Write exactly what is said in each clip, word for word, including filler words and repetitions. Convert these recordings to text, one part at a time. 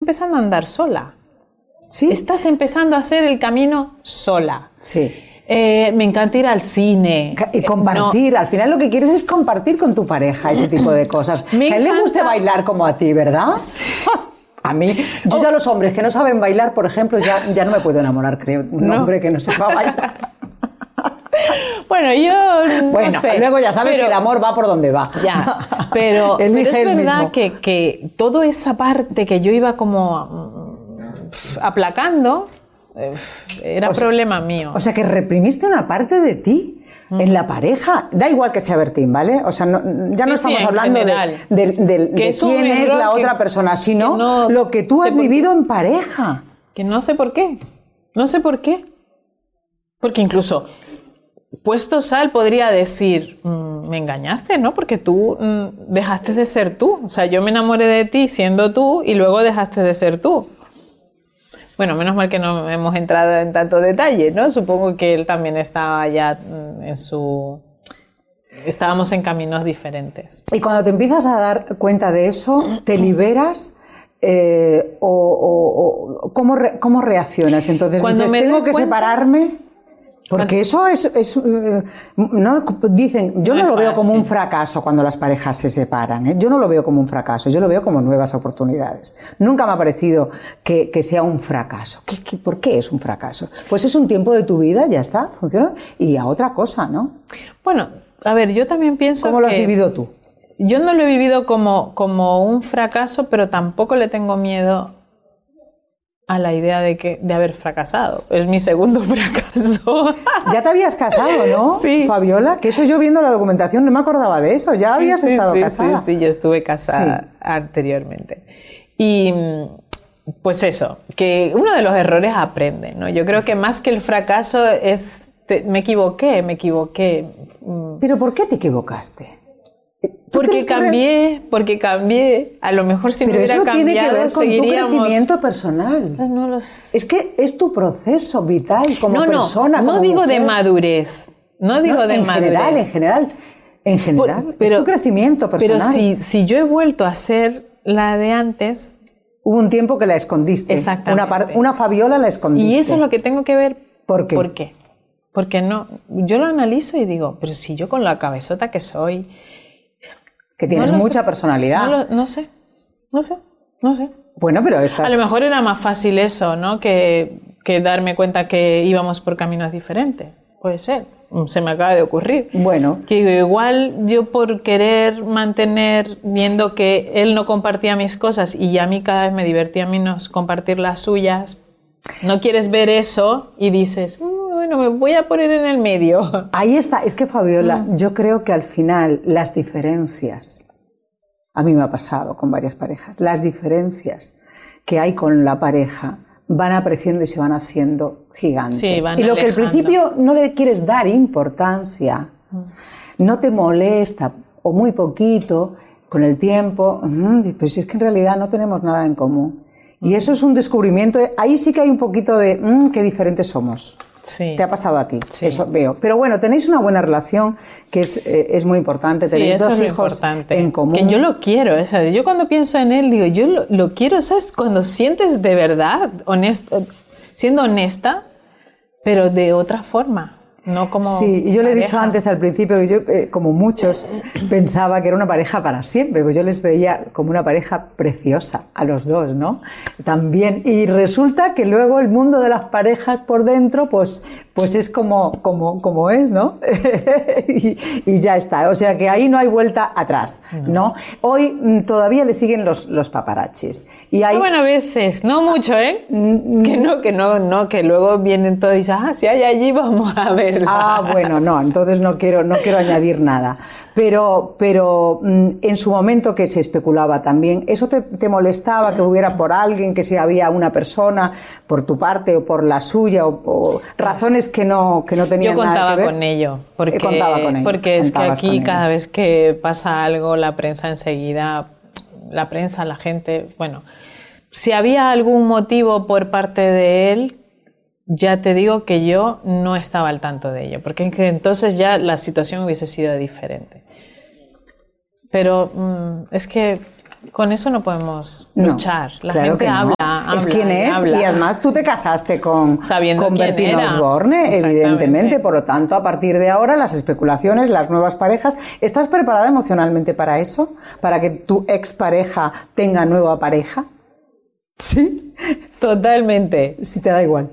empezando a andar sola. ¿Sí? Estás empezando a hacer el camino sola. Sí. Eh, me encanta ir al cine. Y compartir, no. Al final lo que quieres es compartir con tu pareja ese tipo de cosas. Me que a él le encanta... guste bailar como a ti, ¿verdad? Sí. A mí, yo ya los hombres que no saben bailar, por ejemplo, ya, ya no me puedo enamorar, creo. Un no. hombre que no sepa bailar. Bueno, yo no bueno, sé. Luego ya sabes pero, que el amor va por donde va. Ya, pero, pero es verdad mismo. que, que toda esa parte que yo iba como aplacando era o sea, problema mío. O sea, que reprimiste una parte de ti mm. en la pareja. Da igual que sea Bertín, ¿vale? O sea, no, ya no sí, estamos sí, hablando general, de, de, de, de quién es la que, otra persona, sino no lo que tú has vivido en pareja. Que no sé por qué. No sé por qué. Porque incluso, puesto sal, podría decir, mmm, me engañaste, ¿no? Porque tú mmm, dejaste de ser tú. O sea, yo me enamoré de ti siendo tú y luego dejaste de ser tú. Bueno, menos mal que no hemos entrado en tanto detalle, ¿no? Supongo que él también estaba ya en su... Estábamos en caminos diferentes. Y cuando te empiezas a dar cuenta de eso, ¿te liberas eh, o, o, o cómo, re, cómo reaccionas? Entonces cuando dices, ¿tengo que cuenta, separarme? Porque eso es... es eh, no, dicen, yo no, no lo veo como un fracaso cuando las parejas se separan, ¿eh? Yo no lo veo como un fracaso, yo lo veo como nuevas oportunidades. Nunca me ha parecido que, que sea un fracaso. ¿Qué, qué, ¿Por qué es un fracaso? Pues es un tiempo de tu vida, ya está, funciona, y a otra cosa, ¿no? Bueno, a ver, yo también pienso ¿Cómo que... lo has vivido tú? Yo no lo he vivido como, como un fracaso, pero tampoco le tengo miedo a la idea de, que, de haber fracasado. Es mi segundo fracaso. Ya te habías casado, ¿no, sí. Fabiola? Que eso yo viendo la documentación no me acordaba de eso. Ya habías sí, sí, estado sí, casada. Sí, sí, yo estuve casada sí. anteriormente. Y pues eso, que uno de los errores aprende, ¿no? Yo creo sí. que más que el fracaso es... Te, me equivoqué, me equivoqué. ¿Pero por qué te equivocaste? Porque cambié, porque cambié. A lo mejor si Pero no hubiera eso cambiado, tiene que ver con seguiríamos... tu crecimiento personal. No los... Es que es tu proceso vital como no, persona, no, como no digo mujer. de madurez. No digo no, de en madurez. General, en general, en general. Por, pero, es tu crecimiento personal. Pero si, si yo he vuelto a ser la de antes... Hubo un tiempo que la escondiste. Exactamente. Una, par, una Fabiola la escondiste. Y eso es lo que tengo que ver. ¿Por qué? ¿Por qué? Porque no, yo lo analizo y digo, pero si yo con la cabezota que soy... Que tienes no mucha sé. personalidad. No, lo, no sé, no sé, no sé. Bueno, pero estás... A lo mejor era más fácil eso, ¿no? Que, que darme cuenta que íbamos por caminos diferentes. Puede ser, se me acaba de ocurrir. Bueno. Que digo, igual yo por querer mantener, viendo que él no compartía mis cosas y a mí cada vez me divertía menos compartir las suyas, no quieres ver eso y dices... Bueno, me voy a poner en el medio. Ahí está. Es que, Fabiola, mm. yo creo que al final las diferencias, a mí me ha pasado con varias parejas, las diferencias que hay con la pareja van apareciendo y se van haciendo gigantes. Sí, van y lo alejando. Que al principio no le quieres dar importancia, mm. no te molesta, o muy poquito, con el tiempo, mm, pues es que en realidad no tenemos nada en común. Mm. Y eso es un descubrimiento. Ahí sí que hay un poquito de, mm, qué diferentes somos. Sí. Te ha pasado a ti, sí. Eso veo. Pero bueno, tenéis una buena relación, que es, eh, es muy importante. Sí, tenéis eso dos es hijos importante. en común. Que yo lo quiero. O sea, yo cuando pienso en él, digo, yo lo, lo quiero, ¿sabes? Cuando sientes de verdad, honesto, siendo honesta, pero de otra forma. No como sí, y yo le he pareja. dicho antes al principio que yo, eh, como muchos, pensaba que era una pareja para siempre, pues yo les veía como una pareja preciosa a los dos, ¿no? También, y resulta que luego el mundo de las parejas por dentro, pues, pues es como, como, como es, ¿no? y, y ya está, o sea que ahí no hay vuelta atrás, ¿no? ¿no? Hoy mm, todavía le siguen los, los paparachis. Y hay... No, bueno, a veces, no mucho, ¿eh? Mm, que no, que no, no, que luego vienen todos y dicen, ah, si hay allí, vamos a ver. Ah, bueno, no, entonces no quiero, no quiero añadir nada. Pero, pero en su momento que se especulaba también, ¿eso te, te molestaba que hubiera por alguien, que si había una persona por tu parte o por la suya, o, o razones que no, que no tenían nada que ver? Yo contaba con ello, porque, contaba con ello, porque es que aquí cada ello. vez que pasa algo, la prensa enseguida, la prensa, la gente, bueno, si había algún motivo por parte de él, ya te digo que yo no estaba al tanto de ello, porque entonces ya la situación hubiese sido diferente. Pero mmm, es que con eso no podemos No, luchar. La claro gente que no. habla, habla, es quien es, habla. y además tú te casaste con, Sabiendo con quién Bertín era. Osborne, evidentemente. Exactamente. Por lo tanto, a partir de ahora, las especulaciones, las nuevas parejas. ¿Estás preparada emocionalmente para eso? ¿Para que tu expareja tenga nueva pareja? Sí. Totalmente. Si te da igual.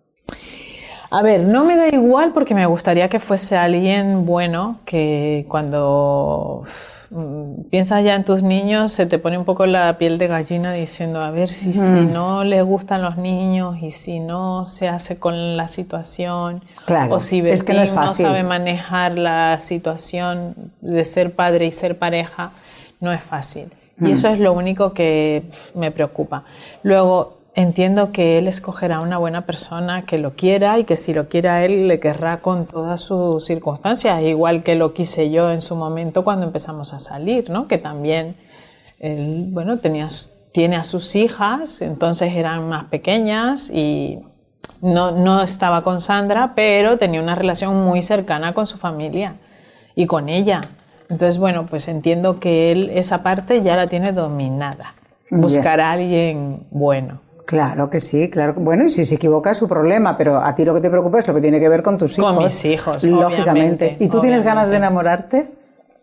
A ver, no me da igual porque me gustaría que fuese alguien bueno, que cuando uf, piensas ya en tus niños se te pone un poco la piel de gallina diciendo, a ver si, mm. si no les gustan los niños y si no se hace con la situación, claro, o si Bertín es que no, es no sabe manejar la situación de ser padre y ser pareja, no es fácil. Mm. Y eso es lo único que me preocupa. Luego, entiendo que él escogerá una buena persona que lo quiera y que si lo quiere a él le querrá con todas sus circunstancias, igual que lo quise yo en su momento cuando empezamos a salir, ¿no? Que también él, bueno, tenía, tiene a sus hijas, entonces eran más pequeñas y no, no estaba con Sandra, pero tenía una relación muy cercana con su familia y con ella. Entonces, bueno, pues entiendo que él esa parte ya la tiene dominada. Buscar a alguien bueno. Claro que sí, claro. Bueno, y si se equivoca es su problema, pero a ti lo que te preocupa es lo que tiene que ver con tus hijos. Con mis hijos, lógicamente. Obviamente, ¿Y tú obviamente. tienes ganas de enamorarte?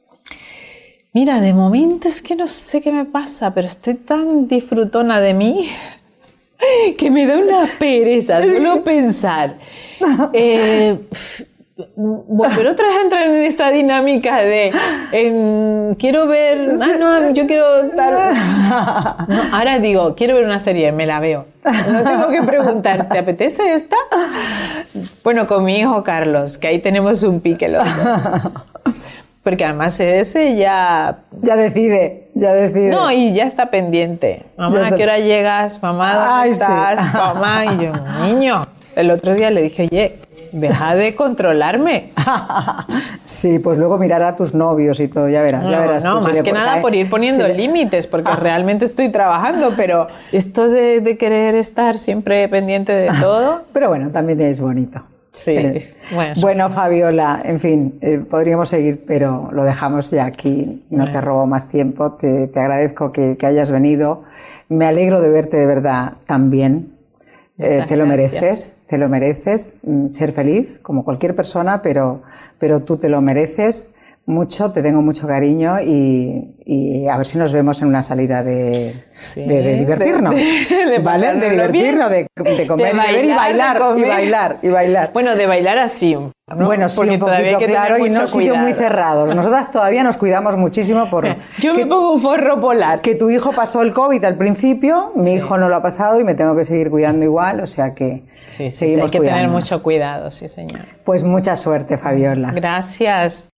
Mira, de momento es que no sé qué me pasa, pero estoy tan disfrutona de mí que me da una pereza solo pensar. Eh, volver otra vez a entrar en esta dinámica de en, quiero ver, ah, no, yo quiero estar, no, ahora digo, quiero ver una serie, me la veo, no tengo que preguntar, ¿te apetece esta? Bueno, con mi hijo Carlos, que ahí tenemos un pique los dos, porque además ese ya ya decide, ya decide, no, y ya está pendiente, mamá, ¿a qué hora llegas? Mamá, ¿dónde Ay, estás? Sí. Mamá, y yo, niño, el otro día le dije, oye, deja de controlarme. Sí, pues luego mirar a tus novios y todo, ya verás, no, ya verás. No, más que nada caer. por ir poniendo sí. límites, porque ah. realmente estoy trabajando, pero esto de, de querer estar siempre pendiente de todo... Pero bueno, también es bonito. Sí, eh, bueno. Bueno, Fabiola, en fin, eh, podríamos seguir, pero lo dejamos ya aquí, no bueno. te robo más tiempo, te, te agradezco que, que hayas venido, me alegro de verte de verdad tan bien, eh, te lo mereces. Te lo mereces, ser feliz, como cualquier persona, pero, pero tú te lo mereces mucho, te tengo mucho cariño y, y a ver si nos vemos en una salida de, sí, de, de divertirnos, de, de, de ¿vale? De divertirnos, de, de comer, de, bailar, de beber y bailar, y bailar, y bailar. Bueno, de bailar así, ¿no? Bueno, sí, porque un poquito, claro, y no sitios muy cerrados. Nosotras todavía nos cuidamos muchísimo por... Yo que, me pongo un forro polar. Que tu hijo pasó el COVID al principio, mi sí. hijo no lo ha pasado y me tengo que seguir cuidando igual, o sea que sí, sí, seguimos sí, hay que cuidándonos. tener mucho cuidado, sí señor. Pues mucha suerte, Fabiola. Gracias.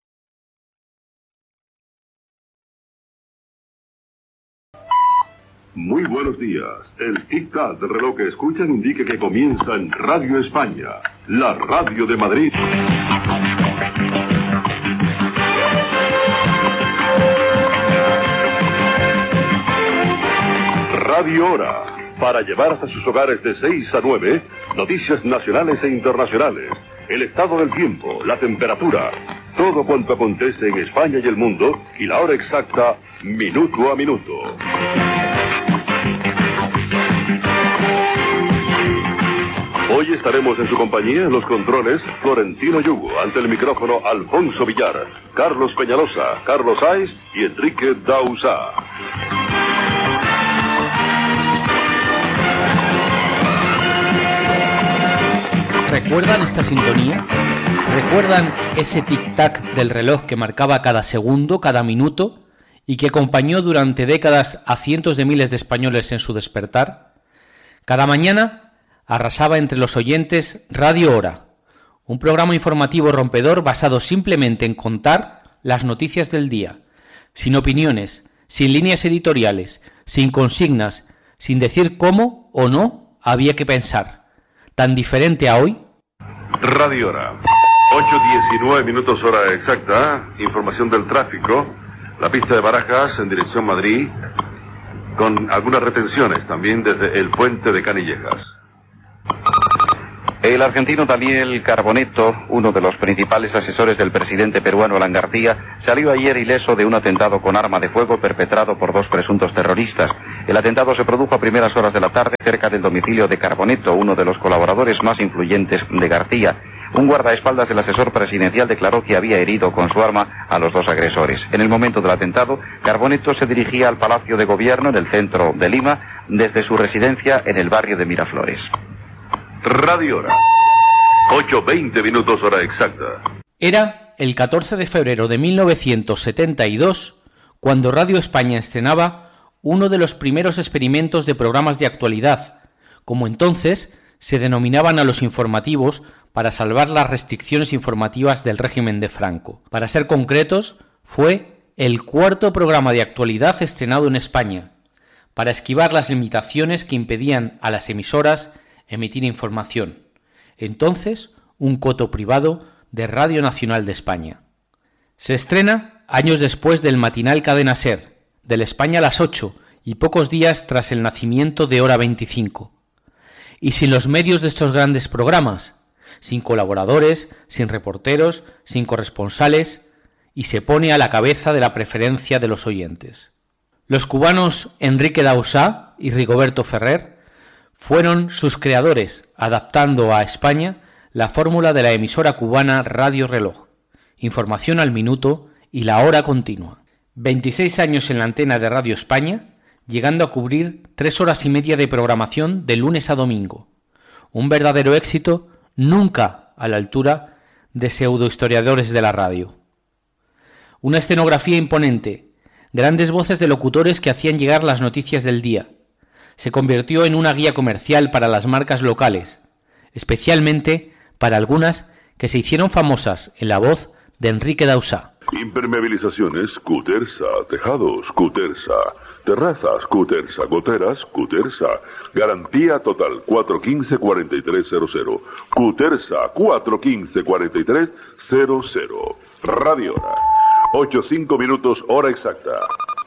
Muy buenos días. El tic-tac del reloj que escuchan indica que comienza en Radio España, la radio de Madrid. Radio Hora, para llevar hasta sus hogares de seis a nueve, noticias nacionales e internacionales, el estado del tiempo, la temperatura, todo cuanto acontece en España y el mundo, y la hora exacta, minuto a minuto. Hoy estaremos en su compañía en los controles Florentino Yugo, ante el micrófono Alfonso Villar, Carlos Peñalosa, Carlos Saiz y Enrique Dausá. ¿Recuerdan esta sintonía? ¿Recuerdan ese tic-tac del reloj que marcaba cada segundo, cada minuto y que acompañó durante décadas a cientos de miles de españoles en su despertar? Cada mañana arrasaba entre los oyentes Radio Hora, un programa informativo rompedor basado simplemente en contar las noticias del día, sin opiniones, sin líneas editoriales, sin consignas, sin decir cómo o no había que pensar. Tan diferente a hoy. Radio Hora, ocho diecinueve minutos hora exacta, información del tráfico, la pista de Barajas en dirección Madrid, con algunas retenciones también desde el puente de Canillejas. El argentino Daniel Carbonetto, uno de los principales asesores del presidente peruano Alan García, salió ayer ileso de un atentado con arma de fuego perpetrado por dos presuntos terroristas. El atentado se produjo a primeras horas de la tarde cerca del domicilio de Carbonetto, uno de los colaboradores más influyentes de García. Un guardaespaldas del asesor presidencial declaró que había herido con su arma a los dos agresores. En el momento del atentado, Carbonetto se dirigía al Palacio de Gobierno en el centro de Lima desde su residencia en el barrio de Miraflores. Radio Hora. ocho veinte minutos hora exacta. Era el catorce de febrero de mil novecientos setenta y dos cuando Radio España estrenaba uno de los primeros experimentos de programas de actualidad, como entonces se denominaban a los informativos para salvar las restricciones informativas del régimen de Franco. Para ser concretos, fue el cuarto programa de actualidad estrenado en España, para esquivar las limitaciones que impedían a las emisoras emitir información. Entonces, un coto privado de Radio Nacional de España. Se estrena años después del matinal Cadena SER, del España a las ocho, y pocos días tras el nacimiento de Hora veinticinco. Y sin los medios de estos grandes programas, sin colaboradores, sin reporteros, sin corresponsales, y se pone a la cabeza de la preferencia de los oyentes. Los cubanos Enrique Dausá y Rigoberto Ferrer fueron sus creadores, adaptando a España la fórmula de la emisora cubana Radio Reloj, información al minuto y la hora continua. veintiséis años en la antena de Radio España, llegando a cubrir tres horas y media de programación de lunes a domingo. Un verdadero éxito, nunca a la altura de pseudohistoriadores de la radio. Una escenografía imponente, grandes voces de locutores que hacían llegar las noticias del día. Se convirtió en una guía comercial para las marcas locales, especialmente para algunas que se hicieron famosas en la voz de Enrique Dausá. Impermeabilizaciones, Cutersa, tejados, Cutersa, terrazas, Cutersa, goteras, Cutersa, garantía total cuatro uno cinco, cuatro tres cero cero, Cutersa cuatro uno cinco, cuatro tres cero cero. Radio Hora, ocho cinco minutos hora exacta.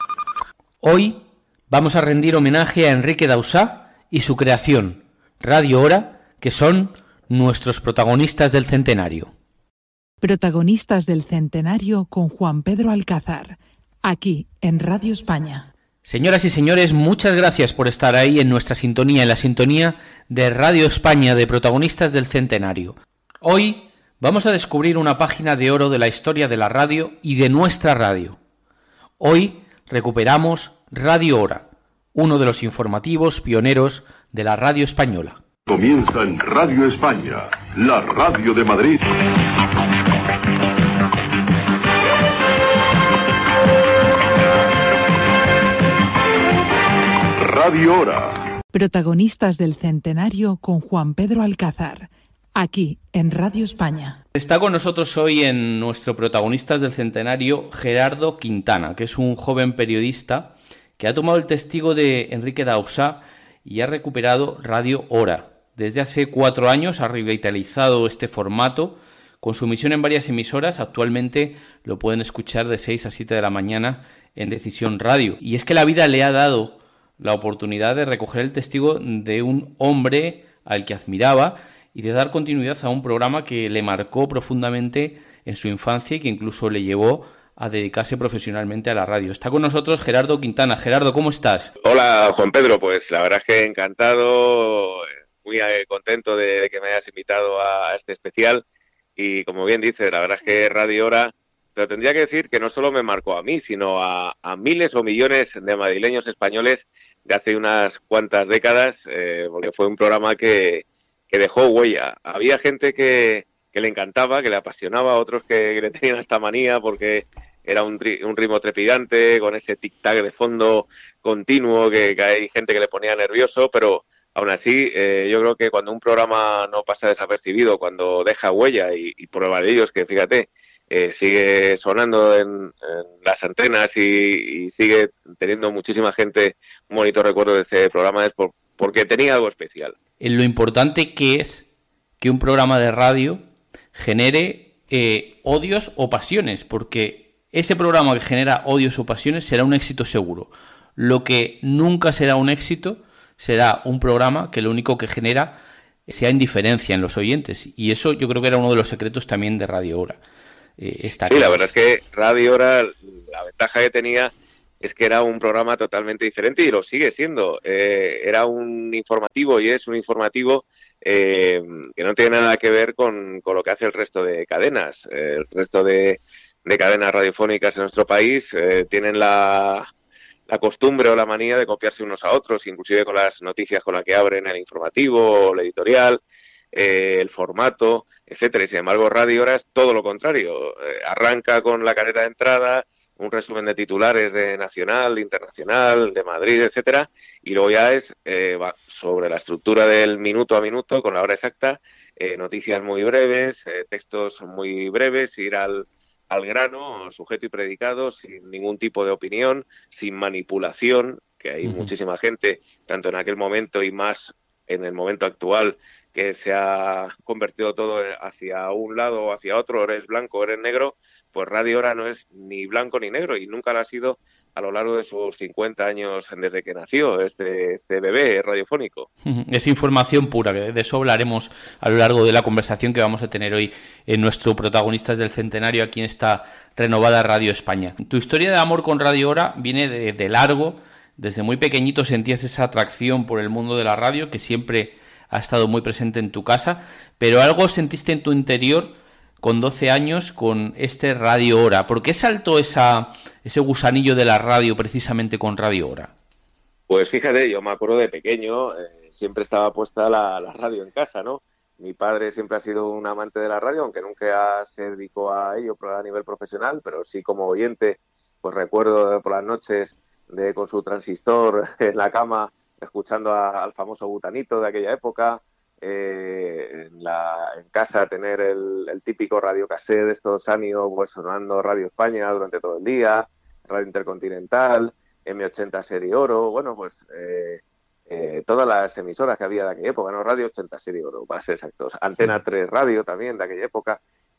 Hoy vamos a rendir homenaje a Enrique Dausá y su creación, Radio Hora, que son nuestros protagonistas del centenario. Protagonistas del centenario con Juan Pedro Alcázar, aquí en Radio España. Señoras y señores, muchas gracias por estar ahí en nuestra sintonía, en la sintonía de Radio España, de Protagonistas del Centenario. Hoy vamos a descubrir una página de oro de la historia de la radio y de nuestra radio. Hoy recuperamos Radio Hora, uno de los informativos pioneros de la radio española. Comienza en Radio España, la radio de Madrid. Radio Hora. Protagonistas del centenario con Juan Pedro Alcázar, aquí en Radio España. Está con nosotros hoy en nuestro Protagonistas del Centenario Gerardo Quintana, que es un joven periodista que ha tomado el testigo de Enrique Dausá y ha recuperado Radio Hora. Desde hace cuatro años ha revitalizado este formato con su emisión en varias emisoras. Actualmente lo pueden escuchar de seis a siete de la mañana en Decisión Radio. Y es que la vida le ha dado la oportunidad de recoger el testigo de un hombre al que admiraba y de dar continuidad a un programa que le marcó profundamente en su infancia y que incluso le llevó a dedicarse profesionalmente a la radio. Está con nosotros Gerardo Quintana. Gerardo, ¿cómo estás? Hola, Juan Pedro. Pues la verdad es que encantado, muy contento de que me hayas invitado a este especial. Y como bien dices, la verdad es que Radio Hora, pero tendría que decir que no solo me marcó a mí, sino a, a miles o millones de madrileños españoles de hace unas cuantas décadas, eh, porque fue un programa que, que dejó huella. Había gente que, que le encantaba, que le apasionaba, otros que, que le tenían esta manía porque era un, tri, un ritmo trepidante, con ese tic-tac de fondo continuo, que, que hay gente que le ponía nervioso, pero aún así eh, yo creo que cuando un programa no pasa desapercibido, cuando deja huella, y, y prueba de ello es que, fíjate, Eh, sigue sonando en, en las antenas y, y sigue teniendo muchísima gente un bonito recuerdo de este programa, es por, porque tenía algo especial. En lo importante que es que un programa de radio genere eh, odios o pasiones, porque ese programa que genera odios o pasiones será un éxito seguro. Lo que nunca será un éxito será un programa que lo único que genera sea indiferencia en los oyentes. Y eso yo creo que era uno de los secretos también de Radio Hora. Eh, está sí, la verdad es que Radio Hora, la ventaja que tenía es que era un programa totalmente diferente y lo sigue siendo. Eh, era un informativo y es un informativo eh, que no tiene nada que ver con, con lo que hace el resto de cadenas. Eh, el resto de, de cadenas radiofónicas en nuestro país eh, tienen la, la costumbre o la manía de copiarse unos a otros, inclusive con las noticias con las que abren el informativo, el editorial, eh, el formato, etcétera. Y sin embargo, Radio Hora es todo lo contrario. Eh, arranca con la carrera de entrada, un resumen de titulares de Nacional, de Internacional, de Madrid, etcétera, y luego ya es eh, va sobre la estructura del minuto a minuto, con la hora exacta, eh, noticias muy breves, eh, textos muy breves, ir al, al grano, sujeto y predicado, sin ningún tipo de opinión, sin manipulación, que hay uh-huh. muchísima gente, tanto en aquel momento y más en el momento actual, que se ha convertido todo hacia un lado o hacia otro, eres blanco o eres negro. Pues Radio Hora no es ni blanco ni negro y nunca lo ha sido a lo largo de sus cincuenta años desde que nació este, este bebé radiofónico. Es información pura, que de eso hablaremos a lo largo de la conversación que vamos a tener hoy en nuestro Protagonistas del Centenario aquí en esta renovada Radio España. Tu historia de amor con Radio Hora viene de, de largo. Desde muy pequeñito sentías esa atracción por el mundo de la radio que siempre ha estado muy presente en tu casa, pero algo sentiste en tu interior con doce años, con este Radio Hora. ¿Por qué saltó esa, ese gusanillo de la radio precisamente con Radio Hora? Pues fíjate, yo me acuerdo de pequeño, eh, siempre estaba puesta la, la radio en casa, ¿no? Mi padre siempre ha sido un amante de la radio, aunque nunca se dedicó a ello a nivel profesional, pero sí como oyente, pues recuerdo por las noches de con su transistor en la cama, escuchando a, al famoso Butanito de aquella época, Eh, en, la, en casa tener el, el típico radiocassette de estos años, pues sonando Radio España durante todo el día, Radio Intercontinental, eme ochenta Serie Oro, bueno, pues eh, eh, todas las emisoras que había de aquella época, ¿no? Radio ochenta Serie Oro, para ser exactos, Antena tres Radio también de aquella época,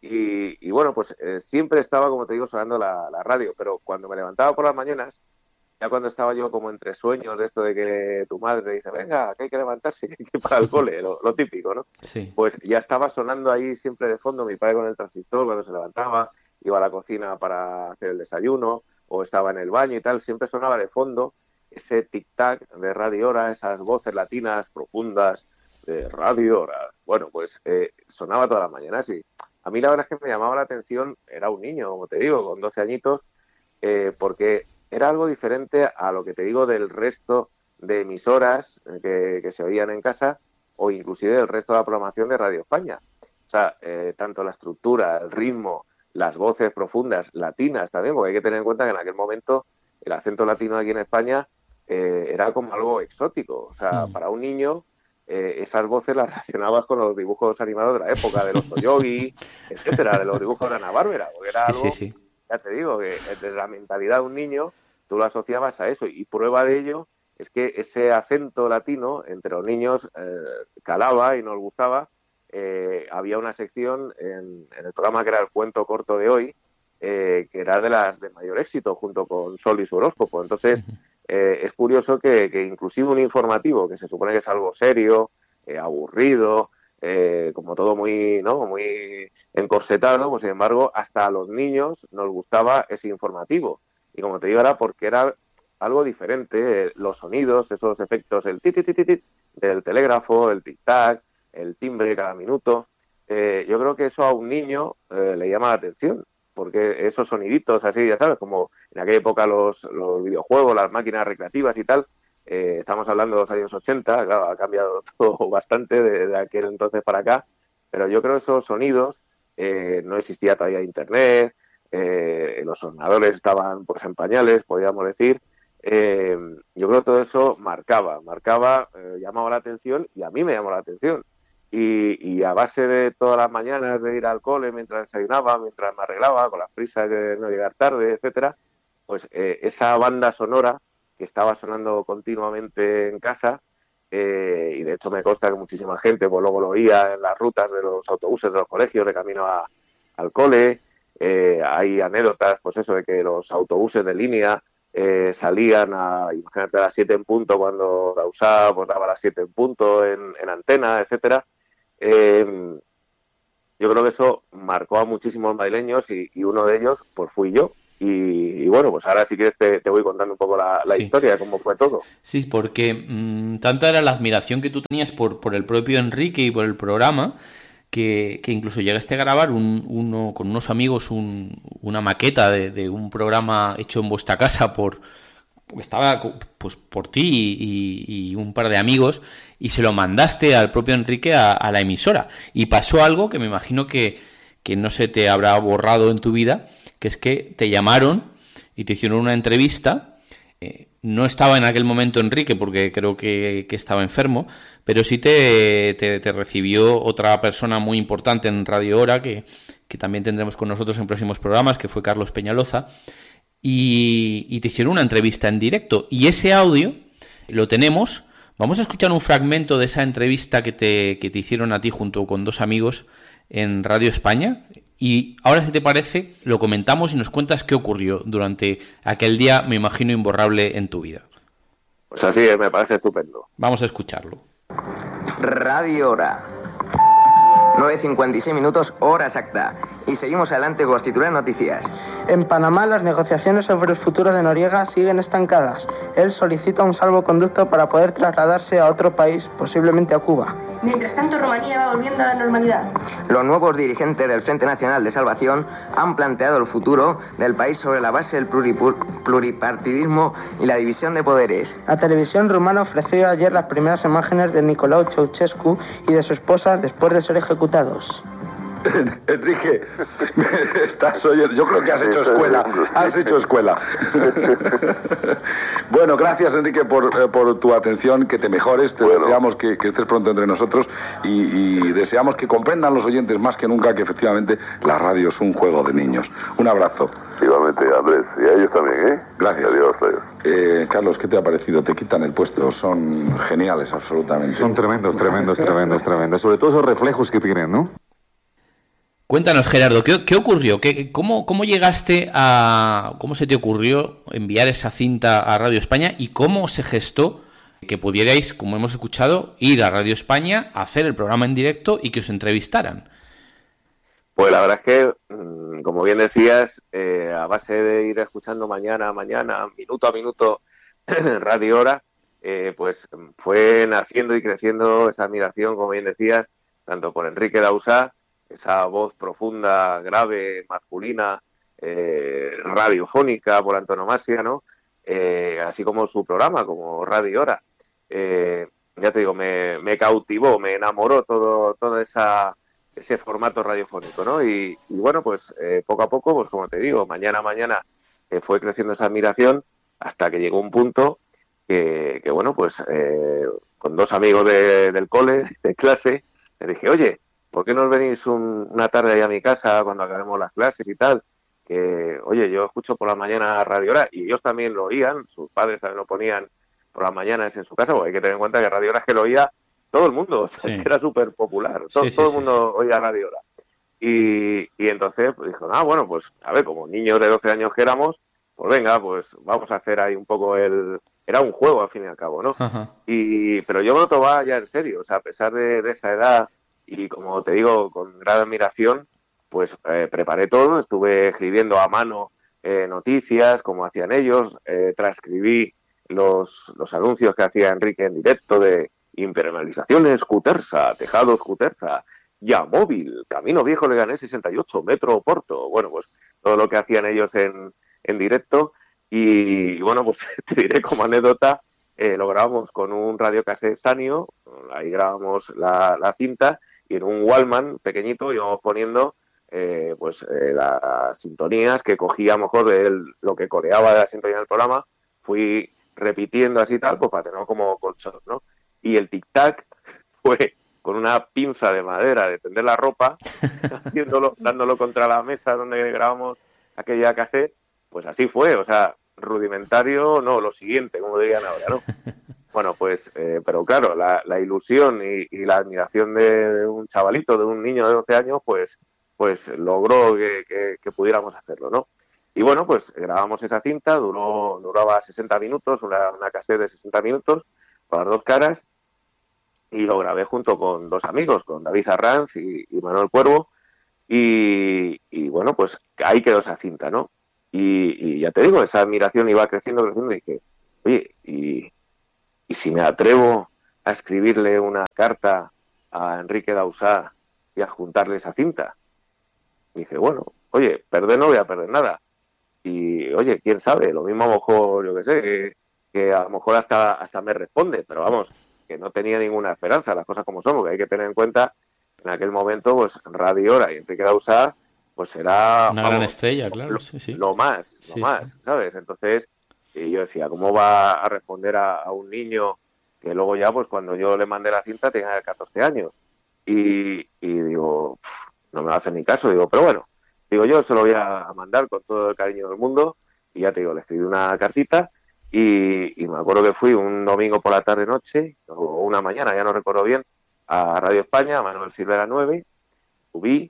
y, y bueno, pues eh, siempre estaba, como te digo, sonando la, la radio, pero cuando me levantaba por las mañanas, ya cuando estaba yo como entre sueños de esto de que tu madre te dice, venga, que hay que levantarse, que hay que ir para el cole, lo, lo típico, ¿no? Sí. Pues ya estaba sonando ahí siempre de fondo mi padre con el transistor cuando se levantaba, iba a la cocina para hacer el desayuno o estaba en el baño y tal, siempre sonaba de fondo ese tic-tac de Radio Hora, esas voces latinas profundas de Radio Hora. Bueno, pues eh, sonaba todas las mañanas y a mí la verdad es que me llamaba la atención, era un niño, como te digo, con doce añitos, eh, porque era algo diferente a lo que te digo del resto de emisoras que, que se oían en casa o inclusive del resto de la programación de Radio España. O sea, eh, tanto la estructura, el ritmo, las voces profundas, latinas también, porque hay que tener en cuenta que en aquel momento el acento latino aquí en España eh, era como algo exótico. O sea, sí. Para un niño eh, esas voces las relacionabas con los dibujos animados de la época, de los Toyogi, etcétera, de los dibujos de Ana Bárbara, porque era sí, algo, sí, sí. Ya te digo, que desde la mentalidad de un niño tú lo asociabas a eso, y prueba de ello es que ese acento latino entre los niños eh, calaba y nos gustaba. Eh, había una sección en, en el programa que era el cuento corto de hoy, eh, que era de las de mayor éxito junto con Sol y su horóscopo. Entonces eh, es curioso que, que inclusive un informativo, que se supone que es algo serio, eh, aburrido, eh, como todo muy, ¿no? muy encorsetado, pues sin embargo hasta a los niños nos gustaba ese informativo. Y como te digo, era porque era algo diferente, eh, los sonidos, esos efectos, el tit, tit, tit, tit del telégrafo, el tic-tac, el timbre cada minuto. Eh, yo creo que eso a un niño eh, le llama la atención, porque esos soniditos así, ya sabes, como en aquella época los, los videojuegos, las máquinas recreativas y tal, eh, estamos hablando de los años ochenta, claro, ha cambiado todo bastante de, de aquel entonces para acá, pero yo creo que esos sonidos, eh, no existía todavía internet, Eh, los ordenadores estaban pues en pañales, podríamos decir. Eh, yo creo que todo eso marcaba, marcaba, eh, llamaba la atención y a mí me llamó la atención. Y, y a base de todas las mañanas de ir al cole mientras desayunaba, mientras me arreglaba, con las prisas de no llegar tarde, etcétera, pues eh, esa banda sonora que estaba sonando continuamente en casa, eh, y de hecho me consta que muchísima gente pues luego lo oía en las rutas de los autobuses de los colegios de camino a, al cole. Eh, hay anécdotas, pues eso, de que los autobuses de línea eh, salían a, imagínate, a las siete en punto, cuando Dausá pues daba a las siete en punto en, en antena, etcétera. Eh, yo creo que eso marcó a muchísimos madrileños y, y uno de ellos pues fui yo. Y, y bueno, pues ahora si quieres te, te voy contando un poco la, la sí. historia, cómo fue todo. Sí, porque mmm, tanta era la admiración que tú tenías por, por el propio Enrique y por el programa, que, que incluso llegaste a grabar un, uno, con unos amigos un, una maqueta de, de un programa hecho en vuestra casa por... estaba pues por ti y, y un par de amigos, y se lo mandaste al propio Enrique a, a la emisora, y pasó algo que me imagino que, que no se te habrá borrado en tu vida, que es que te llamaron y te hicieron una entrevista. Eh, no estaba en aquel momento Enrique porque creo que, que estaba enfermo, pero sí te, te, te recibió otra persona muy importante en Radio Hora, que, que también tendremos con nosotros en próximos programas, que fue Carlos Peñaloza. Y, y te hicieron una entrevista en directo, y ese audio lo tenemos. Vamos a escuchar un fragmento de esa entrevista que te, que te hicieron a ti junto con dos amigos en Radio España, y ahora, si te parece, lo comentamos y nos cuentas qué ocurrió durante aquel día, me imagino, imborrable en tu vida. Pues así es, me parece estupendo. Vamos a escucharlo. Radio Hora. nueve cincuenta y seis minutos, hora exacta. Y seguimos adelante con las titulares noticias. En Panamá, las negociaciones sobre el futuro de Noriega siguen estancadas. Él solicita un salvoconducto para poder trasladarse a otro país, posiblemente a Cuba. Mientras tanto, Rumanía va volviendo a la normalidad. Los nuevos dirigentes del Frente Nacional de Salvación han planteado el futuro del país sobre la base del pluripartidismo y la división de poderes. La televisión rumana ofreció ayer las primeras imágenes de Nicolae Ceausescu y de su esposa después de ser ejecutados. Enrique, estás oyendo. Yo creo que has hecho escuela. Has hecho escuela. Bueno, gracias, Enrique, por, eh, por tu atención. Que te mejores. Te bueno. deseamos que, que estés pronto entre nosotros. Y, y deseamos que comprendan los oyentes más que nunca que efectivamente la radio es un juego de niños. Un abrazo. Igualmente, Andrés. Y a ellos también, ¿eh? Gracias. Adiós, adiós. Eh, Carlos, ¿qué te ha parecido? Te quitan el puesto. Son geniales, absolutamente. Son tremendos, tremendos, tremendos, tremendos. Sobre todo esos reflejos que tienen, ¿no? Cuéntanos, Gerardo, ¿qué, qué ocurrió? ¿Qué, cómo, ¿Cómo llegaste a... cómo se te ocurrió enviar esa cinta a Radio España y cómo se gestó que pudierais, como hemos escuchado, ir a Radio España a hacer el programa en directo y que os entrevistaran? Pues la verdad es que, como bien decías, eh, a base de ir escuchando mañana a mañana, minuto a minuto, Radio Hora, eh, pues fue naciendo y creciendo esa admiración, como bien decías, tanto por Enrique Dausá, esa voz profunda, grave, masculina, eh, radiofónica por antonomasia, ¿no? Eh, así como su programa, como Radio Hora. Eh, ya te digo, me, me cautivó, me enamoró todo, todo esa, ese formato radiofónico, ¿no? Y, y bueno, pues eh, poco a poco, pues como te digo, mañana a mañana eh, fue creciendo esa admiración hasta que llegó un punto que, que bueno, pues eh, con dos amigos de, del cole, de clase, le dije, oye, ¿por qué no os venís un, una tarde ahí a mi casa cuando acabemos las clases y tal? Que, oye, yo escucho por la mañana Radio Hora, y ellos también lo oían, sus padres también lo ponían por las mañanas en su casa, porque hay que tener en cuenta que Radio Hora es que lo oía todo el mundo, o sea, sí. Era súper popular, todo, sí, sí, todo el mundo sí, sí. oía Radio Hora. Y, y entonces pues, dijo, ah, bueno, pues, a ver, como niños de doce años que éramos, pues venga, pues vamos a hacer ahí un poco el... Era un juego, al fin y al cabo, ¿no? Ajá. Y Pero yo me lo tomaba ya en serio, o sea, a pesar de, de esa edad... Y como te digo, con gran admiración, pues eh, preparé todo, estuve escribiendo a mano eh, noticias, como hacían ellos, eh, transcribí los, los anuncios que hacía Enrique en directo de impermeabilizaciones Cutersa, tejados Cutersa, ya móvil, Camino Viejo Leganés sesenta y ocho, Metro Porto, bueno, pues todo lo que hacían ellos en, en directo. Y, y bueno, pues te diré como anécdota, eh, lo grabamos con un radiocassette Sanio, ahí grabamos la, la cinta, y en un Wallman pequeñito íbamos poniendo eh, pues eh, las sintonías que cogía a lo mejor de él, lo que coreaba de la sintonía del programa, fui repitiendo así tal, pues para tenerlo como colchón, ¿no? Y el tic-tac fue con una pinza de madera de tender la ropa, haciéndolo, dándolo contra la mesa donde grabamos aquella cassette, pues así fue, o sea, rudimentario, no, lo siguiente, como dirían ahora, ¿no? Bueno, pues, eh, pero claro, la, la ilusión y, y la admiración de, de un chavalito, de un niño de doce años, pues pues logró que, que, que pudiéramos hacerlo, ¿no? y bueno, pues grabamos esa cinta, duró duraba sesenta minutos, una, una cassette de sesenta minutos, con las dos caras, y lo grabé junto con dos amigos, con David Arranz y, y Manuel Cuervo, y, y bueno, pues ahí quedó esa cinta, ¿no? Y, y ya te digo, esa admiración iba creciendo, creciendo, y dije, oye, y, y si me atrevo a escribirle una carta a Enrique Dausá y a juntarle esa cinta. Y dije, bueno, oye, perder no voy a perder nada. Y, oye, quién sabe, lo mismo a lo mejor, yo qué sé, que, que a lo mejor hasta, hasta me responde, pero vamos, que no tenía ninguna esperanza, las cosas como son, porque hay que tener en cuenta, en aquel momento, pues Radio Hora y Enrique Dausá, pues era... Una vamos, gran estrella, claro, lo, sí, sí. Lo más, lo Sí, más, sí. ¿sabes? Entonces, y yo decía, ¿cómo va a responder a, a un niño que luego ya, pues cuando yo le mandé la cinta tenía catorce años? Y, y digo, no me va a hacer ni caso, digo, pero bueno, digo, yo se lo voy a mandar con todo el cariño del mundo, y ya te digo, le escribí una cartita, y, y me acuerdo que fui un domingo por la tarde-noche, o una mañana, ya no recuerdo bien, a Radio España, a Manuel Silvera nueve, subí,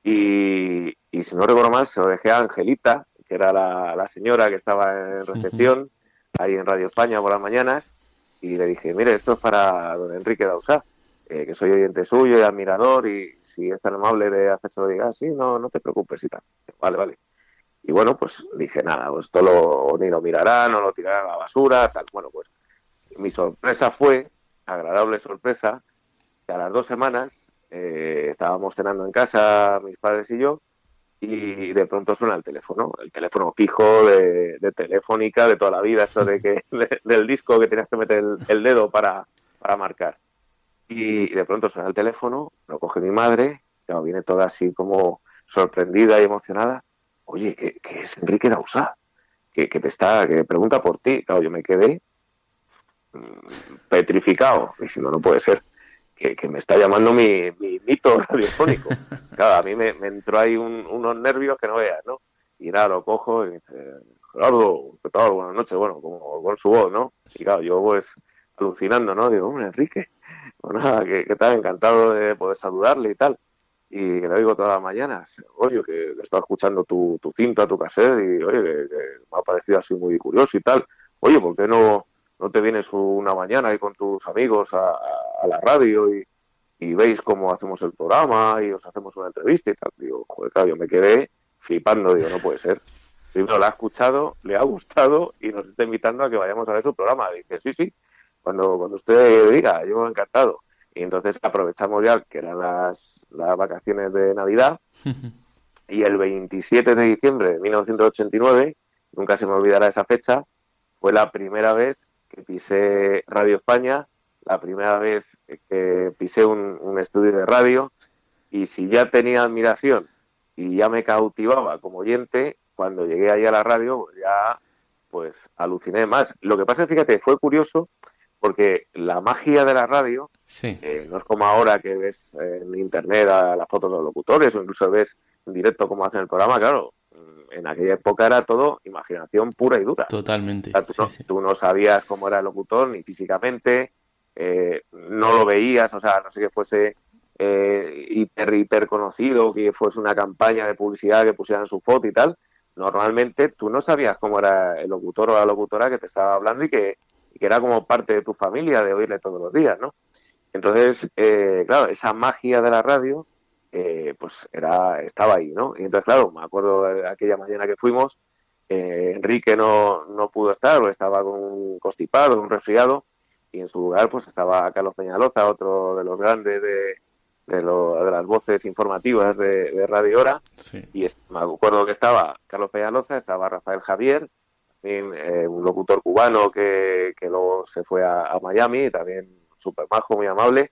y, y si no recuerdo mal, se lo dejé a Angelita, que era la, la señora que estaba en recepción, uh-huh. ahí en Radio España por las mañanas, y le dije, mire, esto es para don Enrique Dausá, eh, que soy oyente suyo y admirador, y si es tan amable de hacérselo, diga, sí, no, no te preocupes y tal. Vale, vale. Y bueno, pues dije, nada, pues esto lo, ni lo mirará, no lo tirará a la basura, tal. Bueno, pues mi sorpresa fue, agradable sorpresa, que a las dos semanas eh, estábamos cenando en casa, mis padres y yo, y de pronto suena el teléfono, el teléfono fijo de, de Telefónica de toda la vida, eso de que de, del disco que tenías que meter el, el dedo para, para marcar. Y de pronto suena el teléfono, lo coge mi madre, claro, viene toda así como sorprendida y emocionada. Oye, que, que es Enrique Dausá, que, que te está, que pregunta por ti. Claro, yo me quedé mmm, petrificado, diciendo, no puede ser, que, que me está llamando mi, mi mito radiofónico. Claro, a mí me, me entró ahí un, unos nervios que no veas, ¿no? Y nada, lo cojo y me dice, Gerardo, ¿qué tal? Buenas noches, bueno, como con su voz, ¿no? Y claro, yo pues alucinando, ¿no? Digo, hombre, Enrique, pues nada, que, que tal, encantado de poder saludarle y tal. Y que le oigo todas las mañanas, oye, que, que estaba escuchando tu, tu cinta, tu cassette, y oye, que, que me ha parecido así muy curioso y tal. Oye, ¿por qué no, no te vienes una mañana ahí con tus amigos a, a, a la radio y, y veis cómo hacemos el programa y os hacemos una entrevista y tal? Digo, joder, claro, yo me quedé flipando, digo, no puede ser. Primero la ha escuchado, le ha gustado y nos está invitando a que vayamos a ver su programa. Dije, sí, sí, cuando, cuando usted diga, yo encantado. Y entonces aprovechamos ya que eran las, las vacaciones de Navidad y el veintisiete de diciembre de mil novecientos ochenta y nueve, nunca se me olvidará esa fecha, fue la primera vez que pisé Radio España, la primera vez que pisé un, un estudio de radio, y si ya tenía admiración y ya me cautivaba como oyente, cuando llegué ahí a la radio pues ya pues aluciné más. Lo que pasa es, fíjate, fue curioso porque la magia de la radio sí. eh, no es como ahora que ves en internet a las fotos de los locutores o incluso ves en directo cómo hacen el programa. Claro, en aquella época era todo imaginación pura y dura. Totalmente. O sea, tú, sí, no, sí. tú no sabías cómo era el locutor ni físicamente, eh, no lo veías, o sea, no sé que fuese eh, hiper, hiper conocido, que fuese una campaña de publicidad que pusieran su foto y tal. Normalmente tú no sabías cómo era el locutor o la locutora que te estaba hablando y que que era como parte de tu familia, de oírle todos los días, ¿no? Entonces, eh, claro, esa magia de la radio, eh, pues era estaba ahí, ¿no? Y entonces, claro, me acuerdo de aquella mañana que fuimos, eh, Enrique no, no pudo estar, o estaba con un constipado, un resfriado, y en su lugar, pues estaba Carlos Peñaloza, otro de los grandes de, de, lo, de las voces informativas de, de Radio Hora, sí. Y es, me acuerdo que estaba Carlos Peñaloza, estaba Rafael Javier, Eh, un locutor cubano que, que luego se fue a, a Miami, también súper majo, muy amable,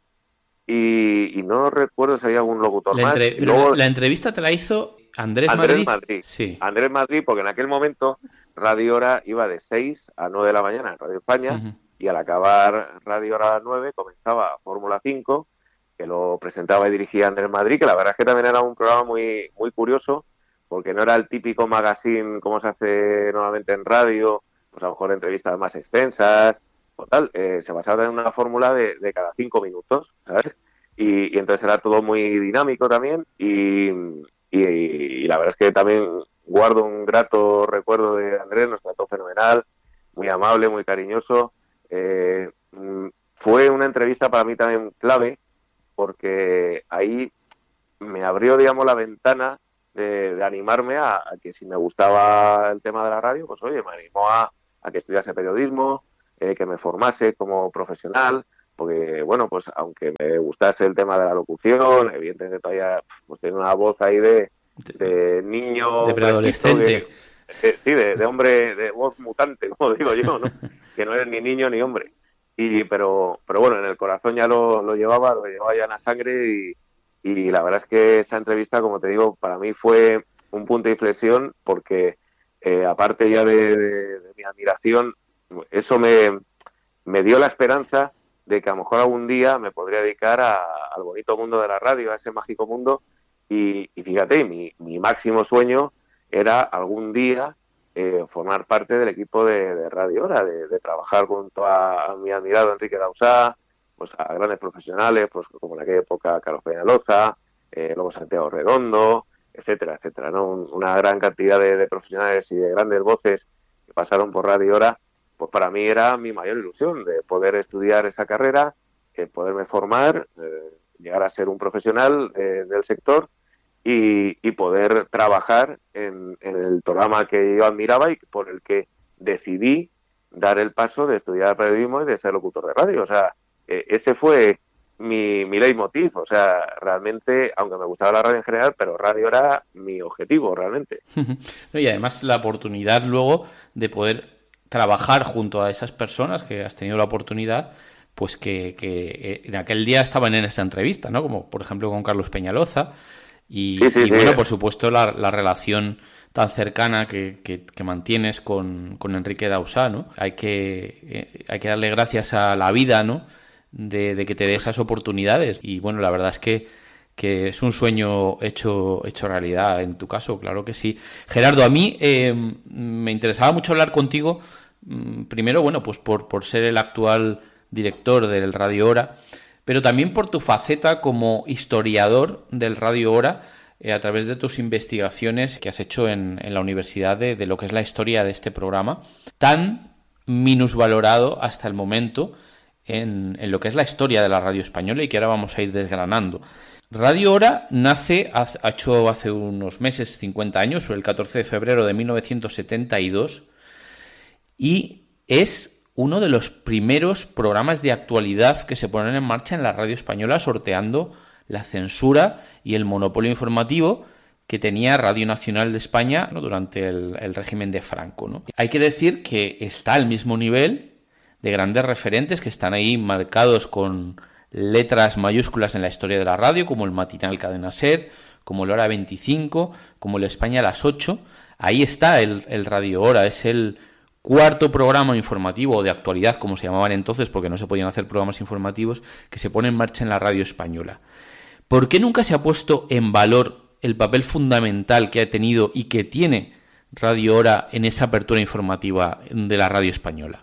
y, y no recuerdo si había algún locutor la más. Entre... Y luego, la entrevista te la hizo Andrés, Andrés Madrid. Madrid. Sí. Andrés Madrid, porque en aquel momento Radio Hora iba de seis a nueve de la mañana en Radio España, uh-huh. y al acabar Radio Hora a las nueve comenzaba Fórmula cinco, que lo presentaba y dirigía Andrés Madrid, que la verdad es que también era un programa muy, muy curioso, porque no era el típico magazine como se hace normalmente en radio, pues a lo mejor entrevistas más extensas o tal, eh, se basaba en una fórmula de, de cada cinco minutos, ¿sabes? Y, y entonces era todo muy dinámico también y, y, y la verdad es que también guardo un grato recuerdo de Andrés, nos trató fenomenal, muy amable, muy cariñoso. Eh, fue una entrevista para mí también clave, porque ahí me abrió, digamos, la ventana de, de animarme a, a que si me gustaba el tema de la radio, pues oye, me animó a, a que estudiase periodismo, eh, que me formase como profesional, porque, bueno, pues aunque me gustase el tema de la locución, evidentemente todavía pues tengo una voz ahí de, de niño... De preadolescente. Que, sí, de, de hombre, de voz mutante, como digo yo, ¿no? Que no eres ni niño ni hombre. Y pero pero bueno, en el corazón ya lo, lo llevaba, lo llevaba ya en la sangre y, y la verdad es que esa entrevista, como te digo, para mí fue un punto de inflexión porque eh, aparte ya de, de, de mi admiración, eso me, me dio la esperanza de que a lo mejor algún día me podría dedicar a, al bonito mundo de la radio, a ese mágico mundo y, y fíjate, mi, mi máximo sueño era algún día Eh, formar parte del equipo de, de Radio Hora, de, de trabajar junto a, a mi admirado Enrique Dausá, pues a grandes profesionales, pues como en aquella época Carlos Peñaloza, eh, luego Santiago Redondo, etcétera, etcétera, ¿no? Un, una gran cantidad de, de profesionales y de grandes voces que pasaron por Radio Hora, pues para mí era mi mayor ilusión de poder estudiar esa carrera, eh, poderme formar, eh, llegar a ser un profesional eh, del sector Y, y poder trabajar en, en el programa que yo admiraba y por el que decidí dar el paso de estudiar periodismo y de ser locutor de radio. O sea, eh, ese fue mi, mi leitmotiv. O sea, realmente, aunque me gustaba la radio en general, pero radio era mi objetivo, realmente. Y además la oportunidad luego de poder trabajar junto a esas personas que has tenido la oportunidad, pues que, que en aquel día estaban en esa entrevista, ¿no? Como por ejemplo con Carlos Peñaloza. Y, sí, sí, y sí. bueno, por supuesto, la, la relación tan cercana que, que, que mantienes con, con Enrique Dausá, ¿no? Hay que, eh, hay que darle gracias a la vida, ¿no? De, de que te dé esas oportunidades. Y bueno, la verdad es que, que es un sueño hecho, hecho realidad en tu caso, claro que sí. Gerardo, a mí eh, me interesaba mucho hablar contigo, primero, bueno, pues por, por ser el actual director del Radio Hora, pero también por tu faceta como historiador del Radio Hora eh, a través de tus investigaciones que has hecho en, en la universidad de, de lo que es la historia de este programa, tan minusvalorado hasta el momento en, en lo que es la historia de la radio española y que ahora vamos a ir desgranando. Radio Hora nace, ha hecho hace unos meses, cincuenta años, o el catorce de febrero de mil novecientos setenta y dos, y es uno de los primeros programas de actualidad que se ponen en marcha en la radio española, sorteando la censura y el monopolio informativo que tenía Radio Nacional de España, ¿no? durante el, el régimen de Franco, ¿no? Hay que decir que está al mismo nivel de grandes referentes que están ahí marcados con letras mayúsculas en la historia de la radio, como el matinal Cadena Ser, como el Hora veinticinco, como el España a las ocho. Ahí está el, el Radio Hora, es el cuarto programa informativo de actualidad, como se llamaban entonces, porque no se podían hacer programas informativos, que se pone en marcha en la radio española. ¿Por qué nunca se ha puesto en valor el papel fundamental que ha tenido y que tiene Radio Hora en esa apertura informativa de la radio española?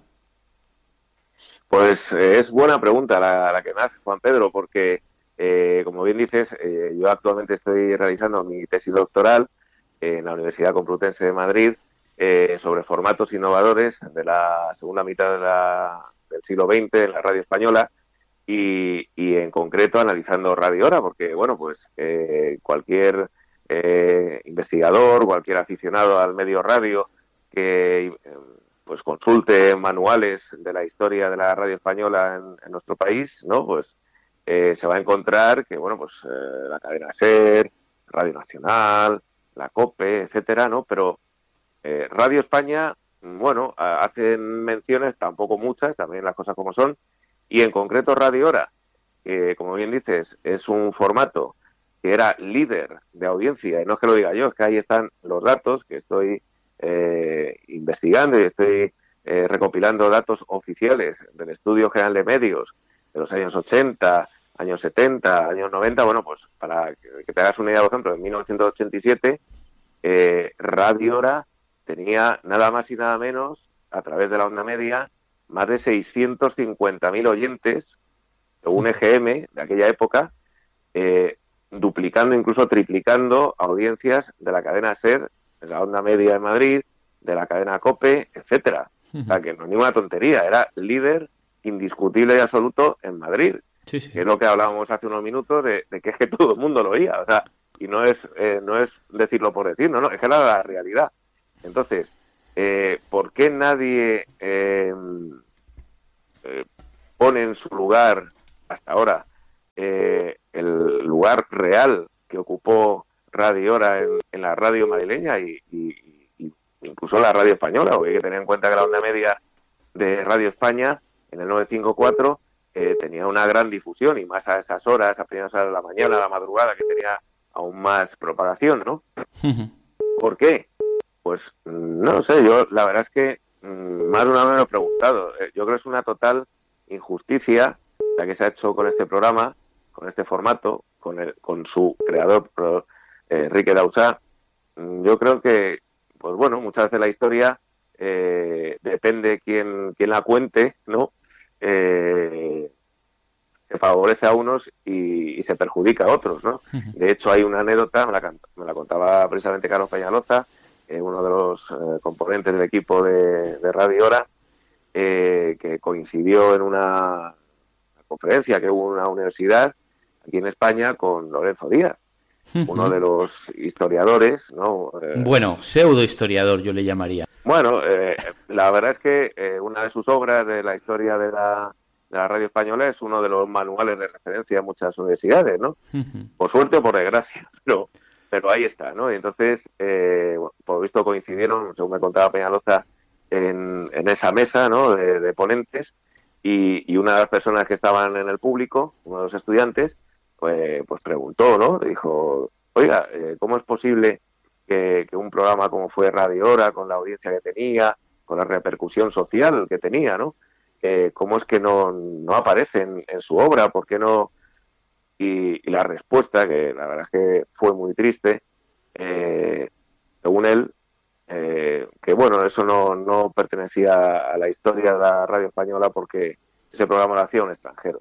Pues eh, es buena pregunta la, la que me hace Juan Pedro, porque, eh, como bien dices, eh, yo actualmente estoy realizando mi tesis doctoral en la Universidad Complutense de Madrid, Eh, sobre formatos innovadores de la segunda mitad de la, del siglo veinte en la radio española y, y en concreto analizando Radio Hora, porque bueno, pues eh, cualquier eh, investigador, cualquier aficionado al medio radio que eh, pues consulte manuales de la historia de la radio española en, en nuestro país, ¿no? Pues eh, se va a encontrar que bueno, pues eh, la cadena SER, Radio Nacional, la COPE, etcétera, ¿no? Pero Eh, Radio España, bueno, hacen menciones, tampoco muchas, también las cosas como son, y en concreto Radio Hora, que como bien dices, es un formato que era líder de audiencia, y no es que lo diga yo, es que ahí están los datos que estoy eh, investigando y estoy eh, recopilando datos oficiales del Estudio General de Medios de los años ochenta, años setenta, años noventa, bueno, pues para que te hagas una idea, por ejemplo, en mil novecientos ochenta y siete, eh, Radio Hora tenía nada más y nada menos, a través de la onda media, más de seiscientos cincuenta mil oyentes, según E G M de aquella época, eh, duplicando, incluso triplicando audiencias de la cadena SER de la onda media de Madrid, de la cadena COPE, etcétera. O sea, que no es ninguna tontería, era líder indiscutible y absoluto en Madrid. Sí, sí. Que es lo que hablábamos hace unos minutos de, de que es que todo el mundo lo oía, o sea, y no es eh, no es decirlo por decir, no, no, es que era la realidad. Entonces, eh, ¿por qué nadie eh, eh, pone en su lugar, hasta ahora, eh, el lugar real que ocupó Radio Hora en, en la radio madrileña y, y, y incluso la radio española? Porque hay que tener en cuenta que la onda media de Radio España en el novecientos cincuenta y cuatro eh, tenía una gran difusión, y más a esas horas, a primeras horas de la mañana, a la madrugada, que tenía aún más propagación, ¿no? ¿Por qué? Pues no sé, yo la verdad es que mmm, más de una vez me lo he preguntado. Eh, yo creo que es una total injusticia la que se ha hecho con este programa, con este formato, con el, con su creador, eh, Enrique Dausà. Yo creo que, pues bueno, muchas veces la historia eh, depende quién, quién la cuente, ¿no? Eh, se favorece a unos y, y se perjudica a otros, ¿no? Uh-huh. De hecho, hay una anécdota, me la, me la contaba precisamente Carlos Peñaloza, eh, uno de los eh, componentes del equipo de, de Radio Hora, eh, que coincidió en una, una conferencia que hubo en una universidad aquí en España con Lorenzo Díaz, uh-huh. uno de los historiadores, ¿no? Eh, bueno, pseudo historiador yo le llamaría. Bueno, eh, la verdad es que eh, una de sus obras de la historia de la, de la radio española es uno de los manuales de referencia de muchas universidades, ¿no? Uh-huh. Por suerte o por desgracia, pero, pero ahí está, ¿no? Y entonces, eh, bueno, por visto coincidieron, según me contaba Peñaloza, en, en esa mesa, ¿no? De, de ponentes, y, y una de las personas que estaban en el público, uno de los estudiantes, pues, pues preguntó, ¿no? Dijo, oiga, eh, ¿cómo es posible que, que un programa como fue Radio Hora, con la audiencia que tenía, con la repercusión social que tenía, ¿no? Eh, ¿Cómo es que no, no aparece en, en su obra? ¿Por qué no? Y, y la respuesta, que la verdad es que fue muy triste, eh, según él, eh, que bueno, eso no, no pertenecía a la historia de la radio española porque ese programa lo hacía un extranjero.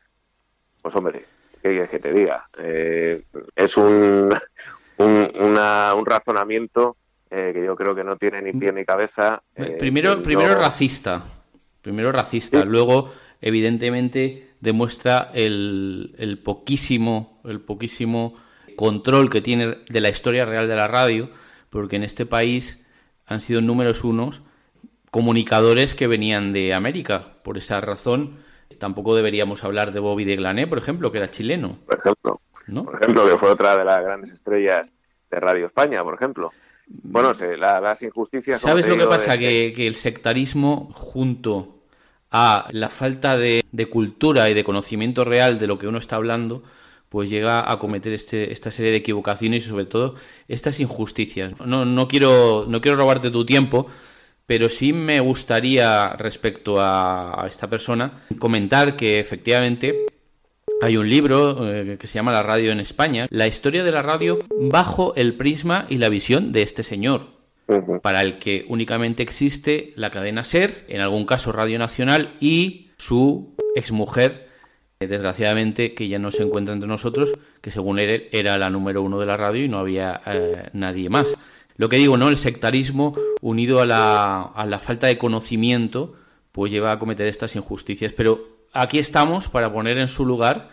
Pues hombre, ¿qué quieres que te diga? Eh, es un... Un, una, un razonamiento eh, que yo creo que no tiene ni pie ni cabeza. Eh, primero, primero no... racista, primero racista, sí. Luego evidentemente demuestra el, el poquísimo, el poquísimo control que tiene de la historia real de la radio, porque en este país han sido números unos comunicadores que venían de América. Por esa razón, tampoco deberíamos hablar de Bobby de Glané, por ejemplo, que era chileno. Por ejemplo. ¿No? Por ejemplo, que fue otra de las grandes estrellas de Radio España, por ejemplo. Bueno, se, la, las injusticias... ¿Sabes lo que pasa? De... Que, que el sectarismo, junto a la falta de, de cultura y de conocimiento real de lo que uno está hablando, pues llega a cometer este, esta serie de equivocaciones y sobre todo estas injusticias. No, no, quiero, no quiero robarte tu tiempo, pero sí me gustaría, respecto a, a esta persona, comentar que efectivamente... Hay un libro eh, que se llama La radio en España, la historia de la radio bajo el prisma y la visión de este señor, uh-huh. para el que únicamente existe la cadena SER, en algún caso Radio Nacional, y su exmujer, eh, desgraciadamente, que ya no se encuentra entre nosotros, que según él era la número uno de la radio y no había eh, nadie más. Lo que digo, ¿no? El sectarismo unido a la, a la falta de conocimiento, pues lleva a cometer estas injusticias, pero... Aquí estamos para poner en su lugar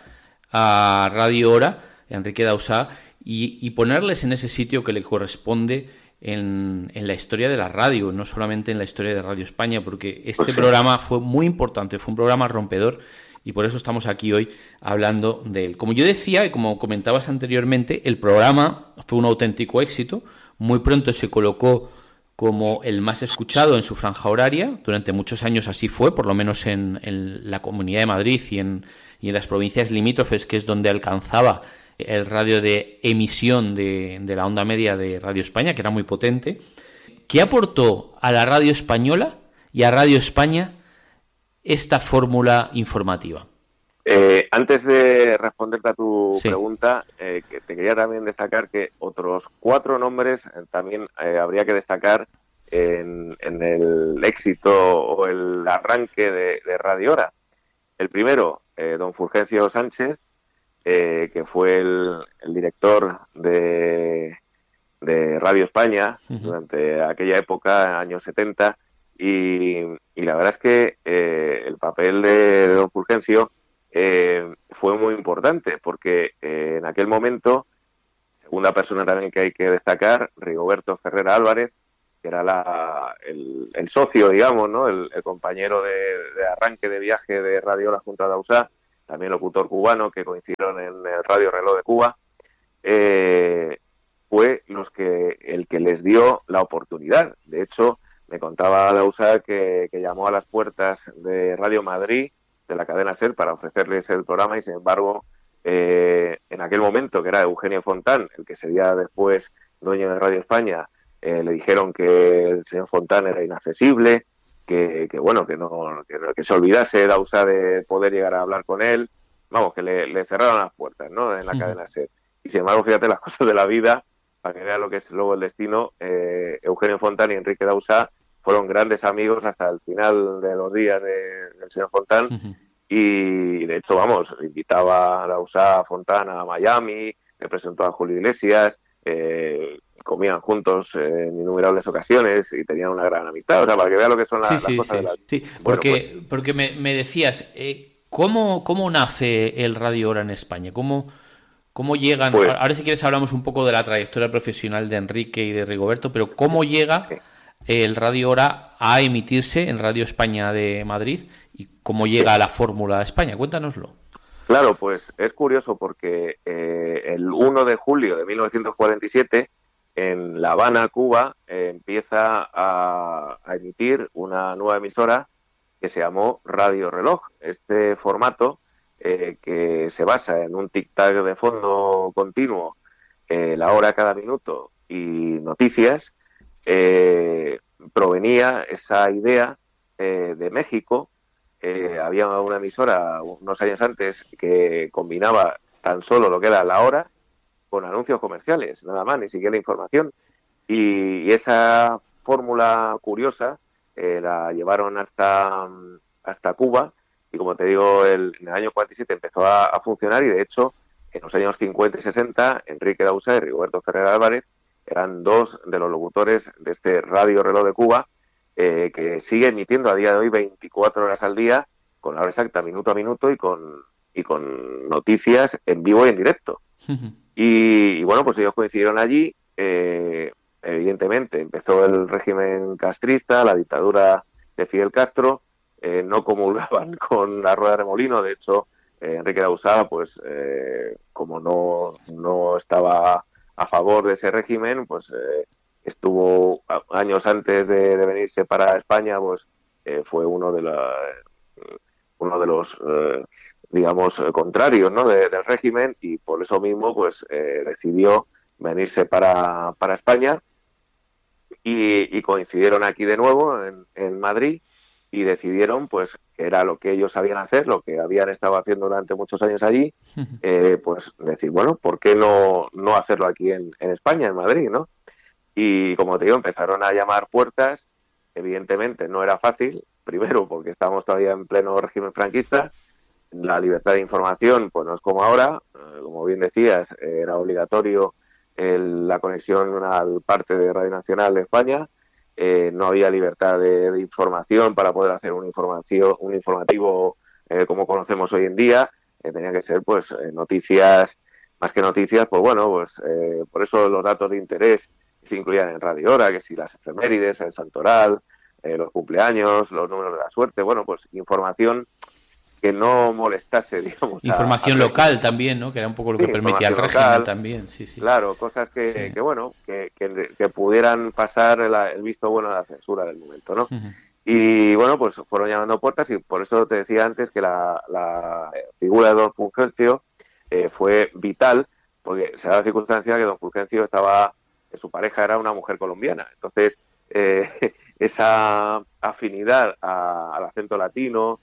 a Radio Hora, Enrique Dausà, y, y ponerles en ese sitio que le corresponde en, en la historia de la radio, no solamente en la historia de Radio España, porque este pues sí. programa fue muy importante, fue un programa rompedor, y por eso estamos aquí hoy hablando de él. Como yo decía, y como comentabas anteriormente, el programa fue un auténtico éxito, muy pronto se colocó como el más escuchado en su franja horaria. Durante muchos años así fue, por lo menos en, en la Comunidad de Madrid y en, y en las provincias limítrofes, que es donde alcanzaba el radio de emisión de, de la onda media de Radio España, que era muy potente. ¿Qué aportó a la radio española y a Radio España esta fórmula informativa? Eh, antes de responderte a tu sí. pregunta, eh, que te quería también destacar que otros cuatro nombres eh, también eh, habría que destacar en, en el éxito o el arranque de, de Radio Hora. El primero, eh, don Fulgencio Sánchez, eh, que fue el, el director de, de Radio España Uh-huh. durante aquella época, años setenta, y, y la verdad es que eh, el papel de, de don Fulgencio eh, fue muy importante, porque eh, en aquel momento, segunda persona también que hay que destacar, Rigoberto Ferrer Álvarez, que era la, el, el socio, digamos, ¿no? el, el compañero de, de arranque de viaje de Radio La Junta de Dausá, también locutor cubano, que coincidieron en el Radio Reloj de Cuba, eh, fue los que el que les dio la oportunidad. De hecho, me contaba Dausá que, que llamó a las puertas de Radio Madrid, de la cadena SER, para ofrecerles el programa, y sin embargo, eh, en aquel momento, que era Eugenio Fontán, el que sería después dueño de Radio España, eh, le dijeron que el señor Fontán era inaccesible, que, que bueno, que no que, que se olvidase Dausá de poder llegar a hablar con él, vamos, que le, le cerraron las puertas, ¿no?, en la Sí. cadena SER. Y sin embargo, fíjate las cosas de la vida, para que vean lo que es luego el destino. eh, Eugenio Fontán y Enrique Dausá fueron grandes amigos hasta el final de los días de, del señor Fontán, Uh-huh. y de hecho, vamos, invitaba a Dausá, a Fontán a Miami, le presentó a Julio Iglesias, eh, comían juntos eh, en innumerables ocasiones y tenían una gran amistad. O sea, para que vean lo que son la- Sí, las sí, cosas sí. de la vida. Sí, Bueno, porque, pues, porque me, me decías, eh, ¿cómo, ¿cómo nace el Radio Hora en España? ¿Cómo, cómo llegan? Pues- Ahora, si quieres, hablamos un poco de la trayectoria profesional de Enrique y de Rigoberto, pero ¿cómo llega Sí. el Radio Hora a emitirse en Radio España de Madrid y cómo llega a la Fórmula España? Cuéntanoslo. Claro, pues es curioso porque eh, el uno de julio de mil novecientos cuarenta y siete, en La Habana, Cuba, eh, empieza a, a emitir una nueva emisora que se llamó Radio Reloj. Este formato, eh, que se basa en un tic-tac de fondo continuo, eh, la hora cada minuto y noticias, eh, provenía esa idea eh, de México. Eh, había una emisora unos años antes que combinaba tan solo lo que era la hora con anuncios comerciales, nada más, ni siquiera información. Y, y esa fórmula curiosa eh, la llevaron hasta, hasta Cuba, y como te digo, el, en el año cuarenta y siete empezó a, a funcionar, y de hecho, en los años cincuenta y sesenta, Enrique Dausá y Rigoberto Ferrer Álvarez eran dos de los locutores de este Radio Reloj de Cuba, eh, que sigue emitiendo a día de hoy veinticuatro horas al día, con la hora exacta, minuto a minuto, y con, y con noticias en vivo y en directo. Y, y bueno, pues ellos coincidieron allí. Eh, evidentemente empezó el régimen castrista, la dictadura de Fidel Castro, eh, no comulgaban con la rueda de molino. De hecho, eh, Enrique Dausá, pues eh, como no, no estaba a favor de ese régimen, pues eh, estuvo a- años antes de, de venirse para España, pues eh, fue uno de la, uno de los eh, digamos eh, contrarios, ¿no?, de- del régimen, y por eso mismo pues eh, decidió venirse para, para España, y, y coincidieron aquí de nuevo en, en Madrid, y decidieron pues que era lo que ellos sabían hacer, lo que habían estado haciendo durante muchos años allí, eh, pues decir, bueno, ¿por qué no, no hacerlo aquí en, en España, en Madrid, ¿no? Y como te digo, empezaron a llamar puertas. Evidentemente no era fácil, primero porque estábamos todavía en pleno régimen franquista, la libertad de información pues no es como ahora, eh, como bien decías, eh, era obligatorio el- la conexión al parte de Radio Nacional de España, eh, no había libertad de, de información para poder hacer una información, un informativo eh, como conocemos hoy en día. Eh, tenía que ser pues eh, noticias, más que noticias, pues bueno, pues eh, por eso los datos de interés se incluían en Radio Hora, que si las efemérides, el santoral, eh, los cumpleaños, los números de la suerte, bueno, pues información que no molestase, digamos. a- Información a- local también, ¿no? Que era un poco lo que Sí, permitía el información régimen local. también, sí, sí. Claro, cosas que, Sí. que bueno, que, que, que pudieran pasar el, el visto bueno de la censura del momento, ¿no? Ujú. Y bueno, pues fueron llamando puertas, y por eso te decía antes que la, la figura de don Fulgencio eh, fue vital, porque se da la circunstancia que don Fulgencio estaba, que su pareja era una mujer colombiana. Entonces, eh, esa afinidad a- al acento latino,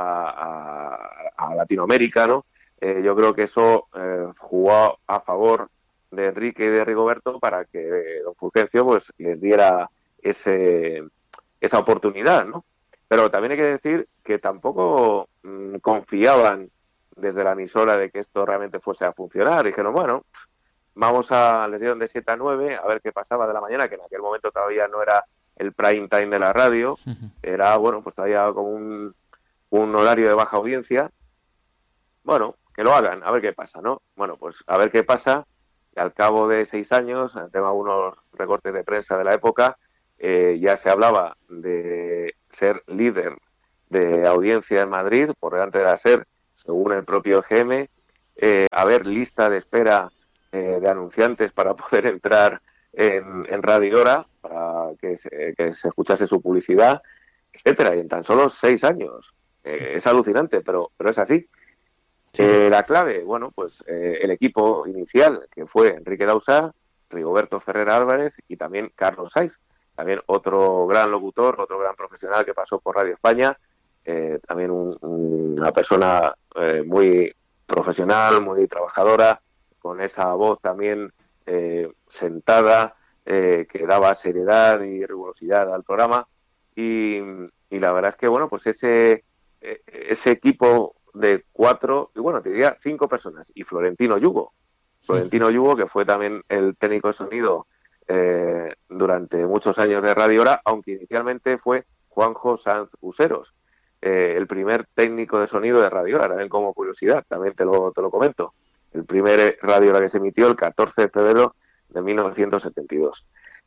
a, a- a Latinoamérica, ¿no? Eh, yo creo que eso eh, jugó a favor de Enrique y de Rigoberto para que eh, don Fulgencio pues les diera ese esa oportunidad, ¿no? Pero también hay que decir que tampoco mmm, confiaban desde la emisora de que esto realmente fuese a funcionar. Dijeron, bueno, vamos a, les dieron de siete a nueve, a ver qué pasaba de la mañana, que en aquel momento todavía no era el prime time de la radio, uh-huh. Era, bueno, pues todavía como un, un horario de baja audiencia. Bueno, que lo hagan, a ver qué pasa, ¿no? Bueno, pues a ver qué pasa, y al cabo de seis años, tengo algunos recortes de prensa de la época, eh, ya se hablaba de ser líder de audiencia en Madrid, por delante de la SER, según el propio G M, eh, haber lista de espera eh, de anunciantes para poder entrar en, en Radio Hora, para que se, que se escuchase su publicidad, etcétera, y en tan solo seis años. Eh, es alucinante, pero, pero es así. Sí. Eh, la clave, bueno, pues eh, el equipo inicial, que fue Enrique Dausà, Rigoberto Ferrer Álvarez y también Carlos Saiz, también otro gran locutor, otro gran profesional que pasó por Radio España, eh, también un, un, una persona eh, muy profesional, muy trabajadora, con esa voz también eh, sentada, eh, que daba seriedad y rigurosidad al programa, y, y la verdad es que, bueno, pues ese, ese equipo de cuatro, y bueno, te diría cinco personas, y Florentino Yugo, Florentino sí. Yugo, que fue también el técnico de sonido eh, durante muchos años de Radio Hora, aunque inicialmente fue Juanjo Sanz Useros, eh, el primer técnico de sonido de Radio Hora, también como curiosidad, también te lo, te lo comento, el primer Radio Hora que se emitió el catorce de febrero de mil novecientos setenta y dos.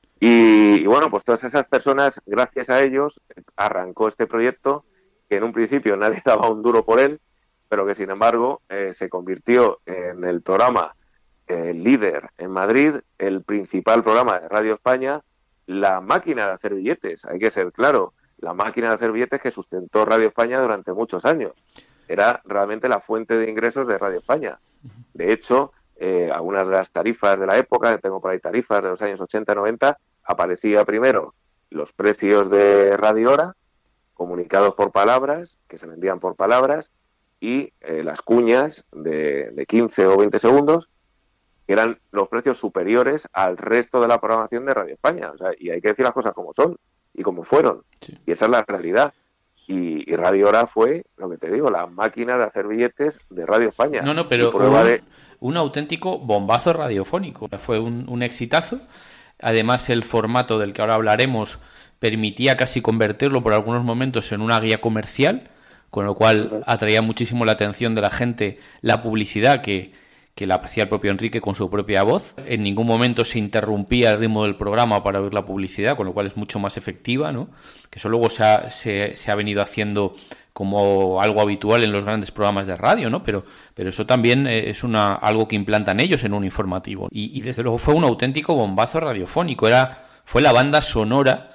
Y, y bueno, pues todas esas personas, gracias a ellos, arrancó este proyecto, que en un principio nadie daba un duro por él, pero que sin embargo eh, se convirtió en el programa eh, líder en Madrid, el principal programa de Radio España, la máquina de hacer billetes, hay que ser claro, la máquina de hacer billetes que sustentó Radio España durante muchos años. Era realmente la fuente de ingresos de Radio España. De hecho, eh, algunas de las tarifas de la época, tengo por ahí tarifas de los años ochenta noventa, aparecía primero los precios de Radio Hora, comunicados por palabras, que se vendían por palabras, y eh, las cuñas de, de quince o veinte segundos, que eran los precios superiores al resto de la programación de Radio España. O sea, y hay que decir las cosas como son y como fueron. Sí. Y esa es la realidad. Y, y Radio Hora fue, lo que te digo, la máquina de hacer billetes de Radio España. No, no, pero un, de... un auténtico bombazo radiofónico. Fue un, un exitazo. Además, el formato del que ahora hablaremos permitía casi convertirlo por algunos momentos en una guía comercial, con lo cual atraía muchísimo la atención de la gente la publicidad que, que la hacía el propio Enrique con su propia voz. En ningún momento se interrumpía el ritmo del programa para oír la publicidad, con lo cual es mucho más efectiva, ¿no? Que eso luego se ha, se, se ha venido haciendo como algo habitual en los grandes programas de radio, ¿no? Pero, pero eso también es una algo que implantan ellos en un informativo. Y, y desde luego fue un auténtico bombazo radiofónico. Era, fue la banda sonora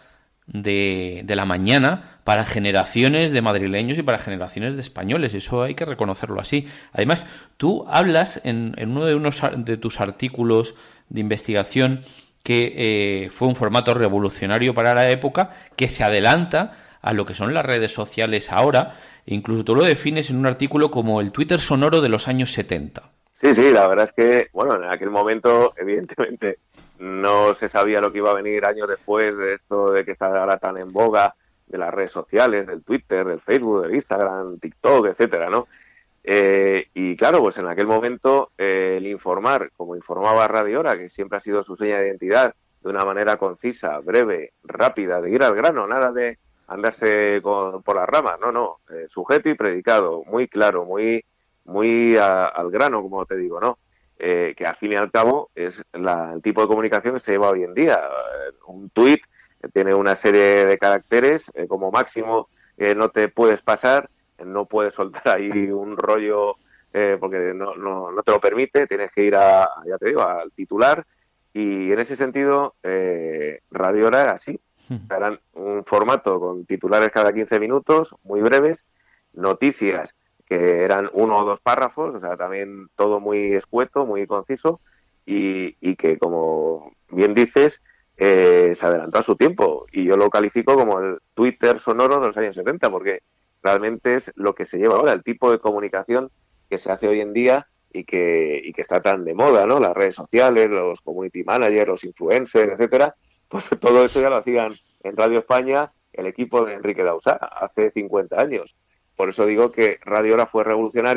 de, de la mañana para generaciones de madrileños y para generaciones de españoles. Eso hay que reconocerlo así. Además, tú hablas en, en uno de, unos, de tus artículos de investigación que eh, fue un formato revolucionario para la época, que se adelanta a lo que son las redes sociales ahora, e incluso tú lo defines en un artículo como el Twitter sonoro de los años setenta. Sí, sí, la verdad es que, bueno, en aquel momento, evidentemente, no se sabía lo que iba a venir años después de esto de que está ahora tan en boga de las redes sociales, del Twitter, del Facebook, del Instagram, TikTok, etcétera, ¿no? Eh, y claro, pues en aquel momento eh, el informar, como informaba Radio Hora, que siempre ha sido su seña de identidad, de una manera concisa, breve, rápida, de ir al grano, nada de andarse con, por las ramas, no, no, eh, sujeto y predicado, muy claro, muy muy a, al grano, como te digo, ¿no? Eh, que al fin y al cabo es la, el tipo de comunicación que se lleva hoy en día. Eh, un tuit tiene una serie de caracteres, eh, como máximo eh, no te puedes pasar, no puedes soltar ahí un rollo eh, porque no, no, no te lo permite, tienes que ir a, ya te digo, al titular, y en ese sentido eh, Radio Hora era así. Eran un formato con titulares cada quince minutos, muy breves, noticias que eran uno o dos párrafos, o sea, también todo muy escueto, muy conciso, y, y que, como bien dices, eh, se adelantó a su tiempo. Y yo lo califico como el Twitter sonoro de los años setenta, porque realmente es lo que se lleva ahora, el tipo de comunicación que se hace hoy en día y que, y que está tan de moda, ¿no? Las redes sociales, los community managers, los influencers, etcétera. Pues todo eso ya lo hacían en Radio España el equipo de Enrique Dausà hace cincuenta años. Por eso digo que Radio Hora fue revolucionario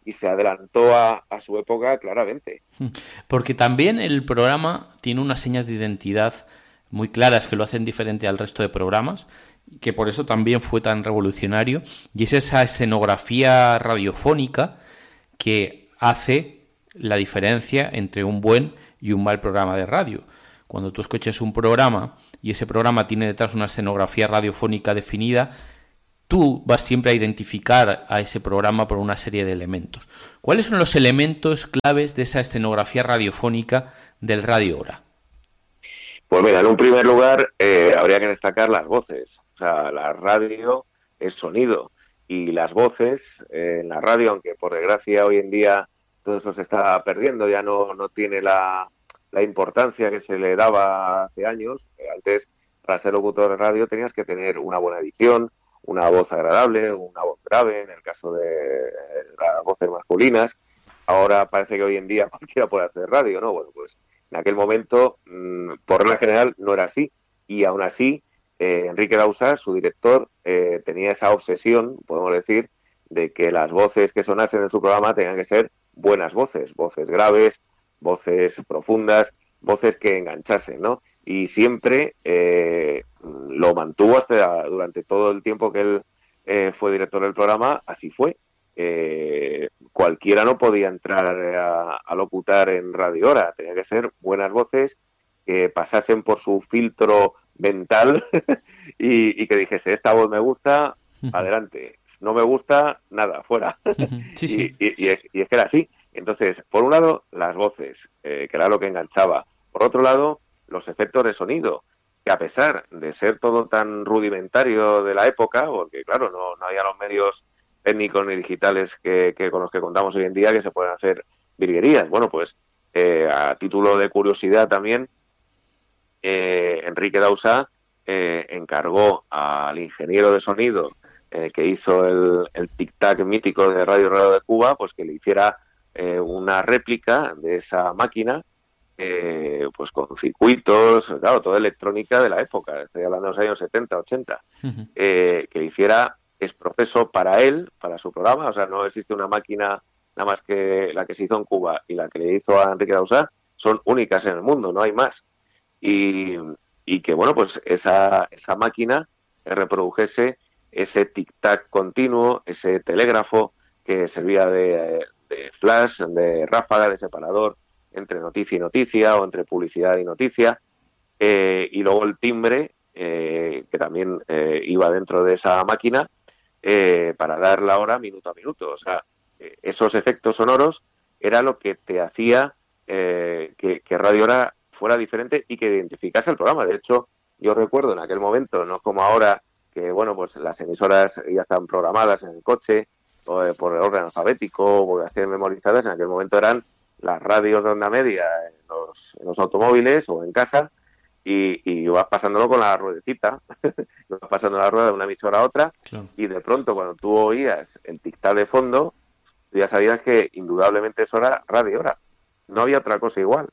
y se adelantó a, a su época claramente. Porque también el programa tiene unas señas de identidad muy claras que lo hacen diferente al resto de programas, que por eso también fue tan revolucionario, y es esa escenografía radiofónica que hace la diferencia entre un buen y un mal programa de radio. Cuando tú escuchas un programa y ese programa tiene detrás una escenografía radiofónica definida, tú vas siempre a identificar a ese programa por una serie de elementos. ¿Cuáles son los elementos claves de esa escenografía radiofónica del Radio Hora? Pues mira, en un primer lugar eh, habría que destacar las voces. O sea, la radio es sonido y las voces eh, en la radio, aunque por desgracia hoy en día todo eso se está perdiendo, ya no, no tiene la, la importancia que se le daba hace años. Antes, para ser locutor de radio tenías que tener una buena edición, una voz agradable, una voz grave, en el caso de las voces masculinas. Ahora parece que hoy en día cualquiera puede hacer radio, ¿no? Bueno, pues en aquel momento, por regla general, no era así. Y aún así, eh, Enrique Dausà, su director, eh, tenía esa obsesión, podemos decir, de que las voces que sonasen en su programa tenían que ser buenas voces, voces graves, voces profundas, voces que enganchasen, ¿no? Y siempre eh, lo mantuvo hasta durante todo el tiempo que él eh, fue director del programa, así fue. Eh, cualquiera no podía entrar a, a locutar en Radio Hora, tenía que ser buenas voces que pasasen por su filtro mental y, y que dijese, esta voz me gusta, adelante, no me gusta, nada, fuera. Sí, sí. Y, y, y, es, y es que era así. Entonces, por un lado, las voces, eh, que era lo que enganchaba. Por otro lado, los efectos de sonido, que a pesar de ser todo tan rudimentario de la época, porque claro, no, no había los medios técnicos ni digitales que, que con los que contamos hoy en día que se pueden hacer virguerías. Bueno, pues eh, a título de curiosidad también, eh, Enrique Dausà eh, encargó al ingeniero de sonido eh, que hizo el, el tic-tac mítico de Radio Radio de Cuba, pues que le hiciera eh, una réplica de esa máquina, Eh, pues con circuitos, claro, toda electrónica de la época, estoy hablando de los años setenta, ochenta, uh-huh. eh, que hiciera es proceso para él, para su programa. O sea, no existe una máquina nada más que la que se hizo en Cuba y la que le hizo a Enrique Dausà, son únicas en el mundo, no hay más. Y, y que, bueno, pues esa, esa máquina reprodujese ese tic-tac continuo, ese telégrafo que servía de, de flash, de ráfaga, de separador entre noticia y noticia o entre publicidad y noticia, eh, y luego el timbre eh, que también eh, iba dentro de esa máquina eh, para dar la hora minuto a minuto. O sea, eh, esos efectos sonoros era lo que te hacía eh, que, que Radio Hora fuera diferente y que identificase el programa. De hecho, yo recuerdo en aquel momento, no como ahora, que bueno, pues las emisoras ya están programadas en el coche o, eh, por el orden alfabético o por ser memorizadas. En aquel momento eran las radios de onda media en los, en los automóviles o en casa y, y vas pasándolo con la ruedecita, vas pasando la rueda de una emisora a otra, claro. Y de pronto cuando tú oías el tic-tac de fondo, tú ya sabías que indudablemente eso era Radio Hora, no había otra cosa igual.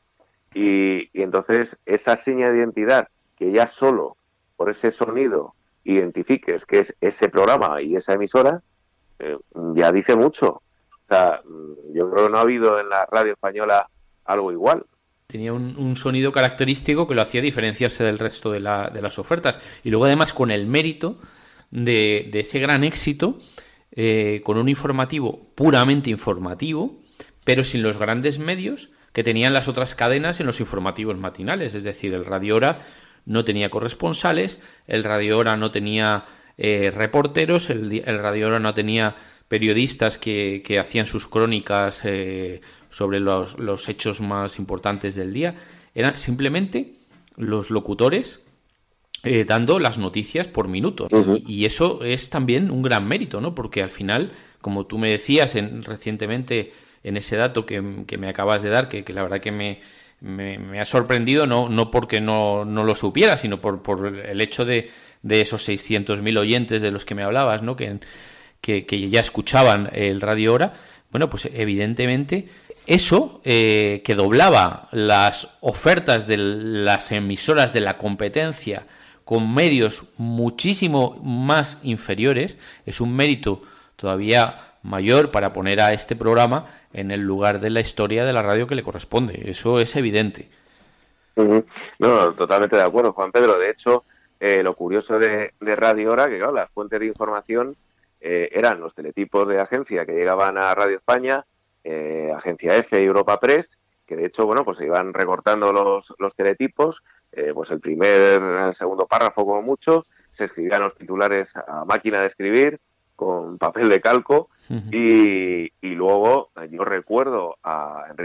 Y, y entonces esa seña de identidad que ya solo por ese sonido identifiques que es ese programa y esa emisora, eh, ya dice mucho. O sea, yo creo que no ha habido en la radio española algo igual. Tenía un, un sonido característico que lo hacía diferenciarse del resto de, la, de las ofertas. Y luego además con el mérito de, de ese gran éxito, eh, con un informativo puramente informativo, pero sin los grandes medios que tenían las otras cadenas en los informativos matinales. Es decir, el Radio Hora no tenía corresponsales, el Radio Hora no tenía eh, reporteros, el, el Radio Hora no tenía periodistas que, que hacían sus crónicas eh, sobre los, los hechos más importantes del día. Eran simplemente los locutores eh, dando las noticias por minuto. Uh-huh. Y, y eso es también un gran mérito, ¿no? Porque al final, como tú me decías en, recientemente en ese dato que, que me acabas de dar, que, que la verdad que me, me, me ha sorprendido, no, no porque no, no lo supiera, sino por, por el hecho de, de esos seiscientos mil oyentes de los que me hablabas, ¿no? Que Que, que ya escuchaban el Radio Hora. Bueno, pues evidentemente eso eh, que doblaba las ofertas de las emisoras de la competencia con medios muchísimo más inferiores, es un mérito todavía mayor para poner a este programa en el lugar de la historia de la radio que le corresponde. Eso es evidente. Uh-huh. No, totalmente de acuerdo, Juan Pedro. De hecho, eh, lo curioso de, de Radio Hora, que claro, las fuentes de información eh, eran los teletipos de agencia que llegaban a Radio España, eh, Agencia F y Europa Press, que de hecho, bueno, pues se iban recortando los, los teletipos, eh, pues el primer, el segundo párrafo como mucho, se escribían los titulares a máquina de escribir, con papel de calco, uh-huh. y, y luego yo recuerdo a Enrique